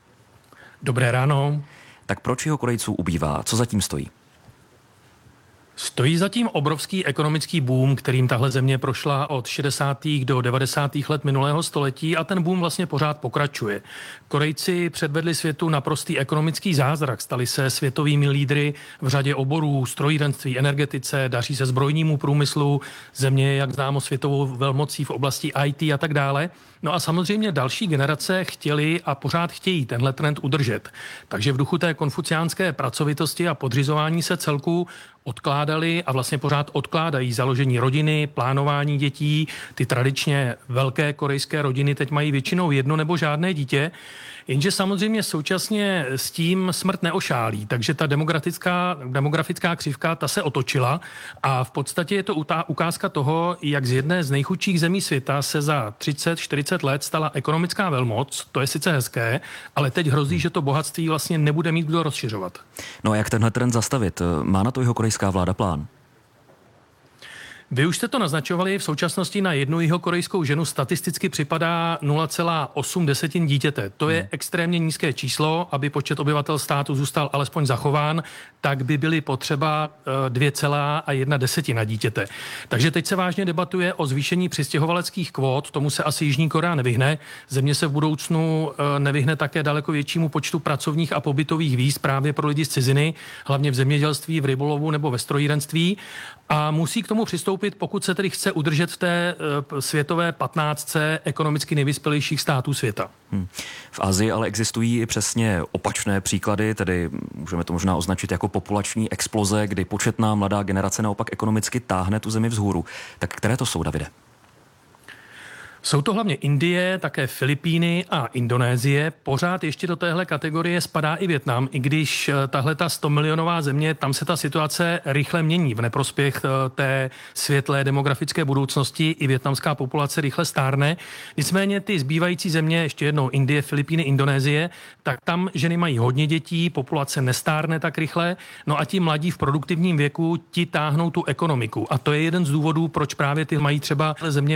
Speaker 17: Dobré ráno.
Speaker 15: Tak proč jeho Korejců ubývá? Co zatím stojí?
Speaker 17: Stojí zatím obrovský ekonomický boom, kterým tahle země prošla od šedesátých do devadesátých let minulého století a ten boom vlastně pořád pokračuje. Korejci předvedli světu naprostý ekonomický zázrak, stali se světovými lídry v řadě oborů, strojírenství, energetice, daří se zbrojnímu průmyslu, země je, jak známo, světovou velmocí v oblasti í té a tak dále. No a samozřejmě další generace chtěli a pořád chtějí tenhle trend udržet. Takže v duchu té konfuciánské pracovitosti a podřizování se celku odkládali a vlastně pořád odkládají založení rodiny, plánování dětí. Ty tradičně velké korejské rodiny teď mají většinou jedno nebo žádné dítě. Jenže samozřejmě současně s tím smrt neošálí, takže ta demografická, demografická křivka, ta se otočila a v podstatě je to ukázka toho, jak z jedné z nejchudších zemí světa se za třicet čtyřicet let stala ekonomická velmoc, to je sice hezké, ale teď hrozí, že to bohatství vlastně nebude mít kdo rozšiřovat.
Speaker 15: No a jak tenhle trend zastavit? Má na to jeho korejská vláda plán?
Speaker 17: Vy už jste to naznačovali, v současnosti na jednu jihokorejskou ženu statisticky připadá nula celá osm desetin dítěte. To je hmm. extrémně nízké číslo, aby počet obyvatel státu zůstal alespoň zachován, tak by byly potřeba dvě celá jedna desetina dítěte. Takže teď se vážně debatuje o zvýšení přistěhovaleckých kvót, tomu se asi Jižní Korea nevyhne. Země se v budoucnu nevyhne také daleko většímu počtu pracovních a pobytových víz právě pro lidi z ciziny, hlavně v zemědělství, v rybolovu nebo ve strojírenství. A musí k tomu přistoupit, pokud se tedy chce udržet v té uh, světové patnáctce ekonomicky nejvyspělejších států světa.
Speaker 15: Hmm. V Asii ale existují i přesně opačné příklady, tedy můžeme to možná označit jako populační exploze, kdy početná mladá generace naopak ekonomicky táhne tu zemi vzhůru. Tak které to jsou, Davide?
Speaker 17: Jsou to hlavně Indie, také Filipíny a Indonésie. Pořád ještě do téhle kategorie spadá i Vietnam, i když tahle ta sto milionová země, tam se ta situace rychle mění v neprospěch té světlé demografické budoucnosti. I vietnamská populace rychle stárne. Nicméně ty zbývající země, ještě jednou Indie, Filipíny, Indonésie, tak tam ženy mají hodně dětí, populace nestárne tak rychle, no a ti mladí v produktivním věku, ti táhnou tu ekonomiku. A to je jeden z důvodů, proč právě ty mají třeba země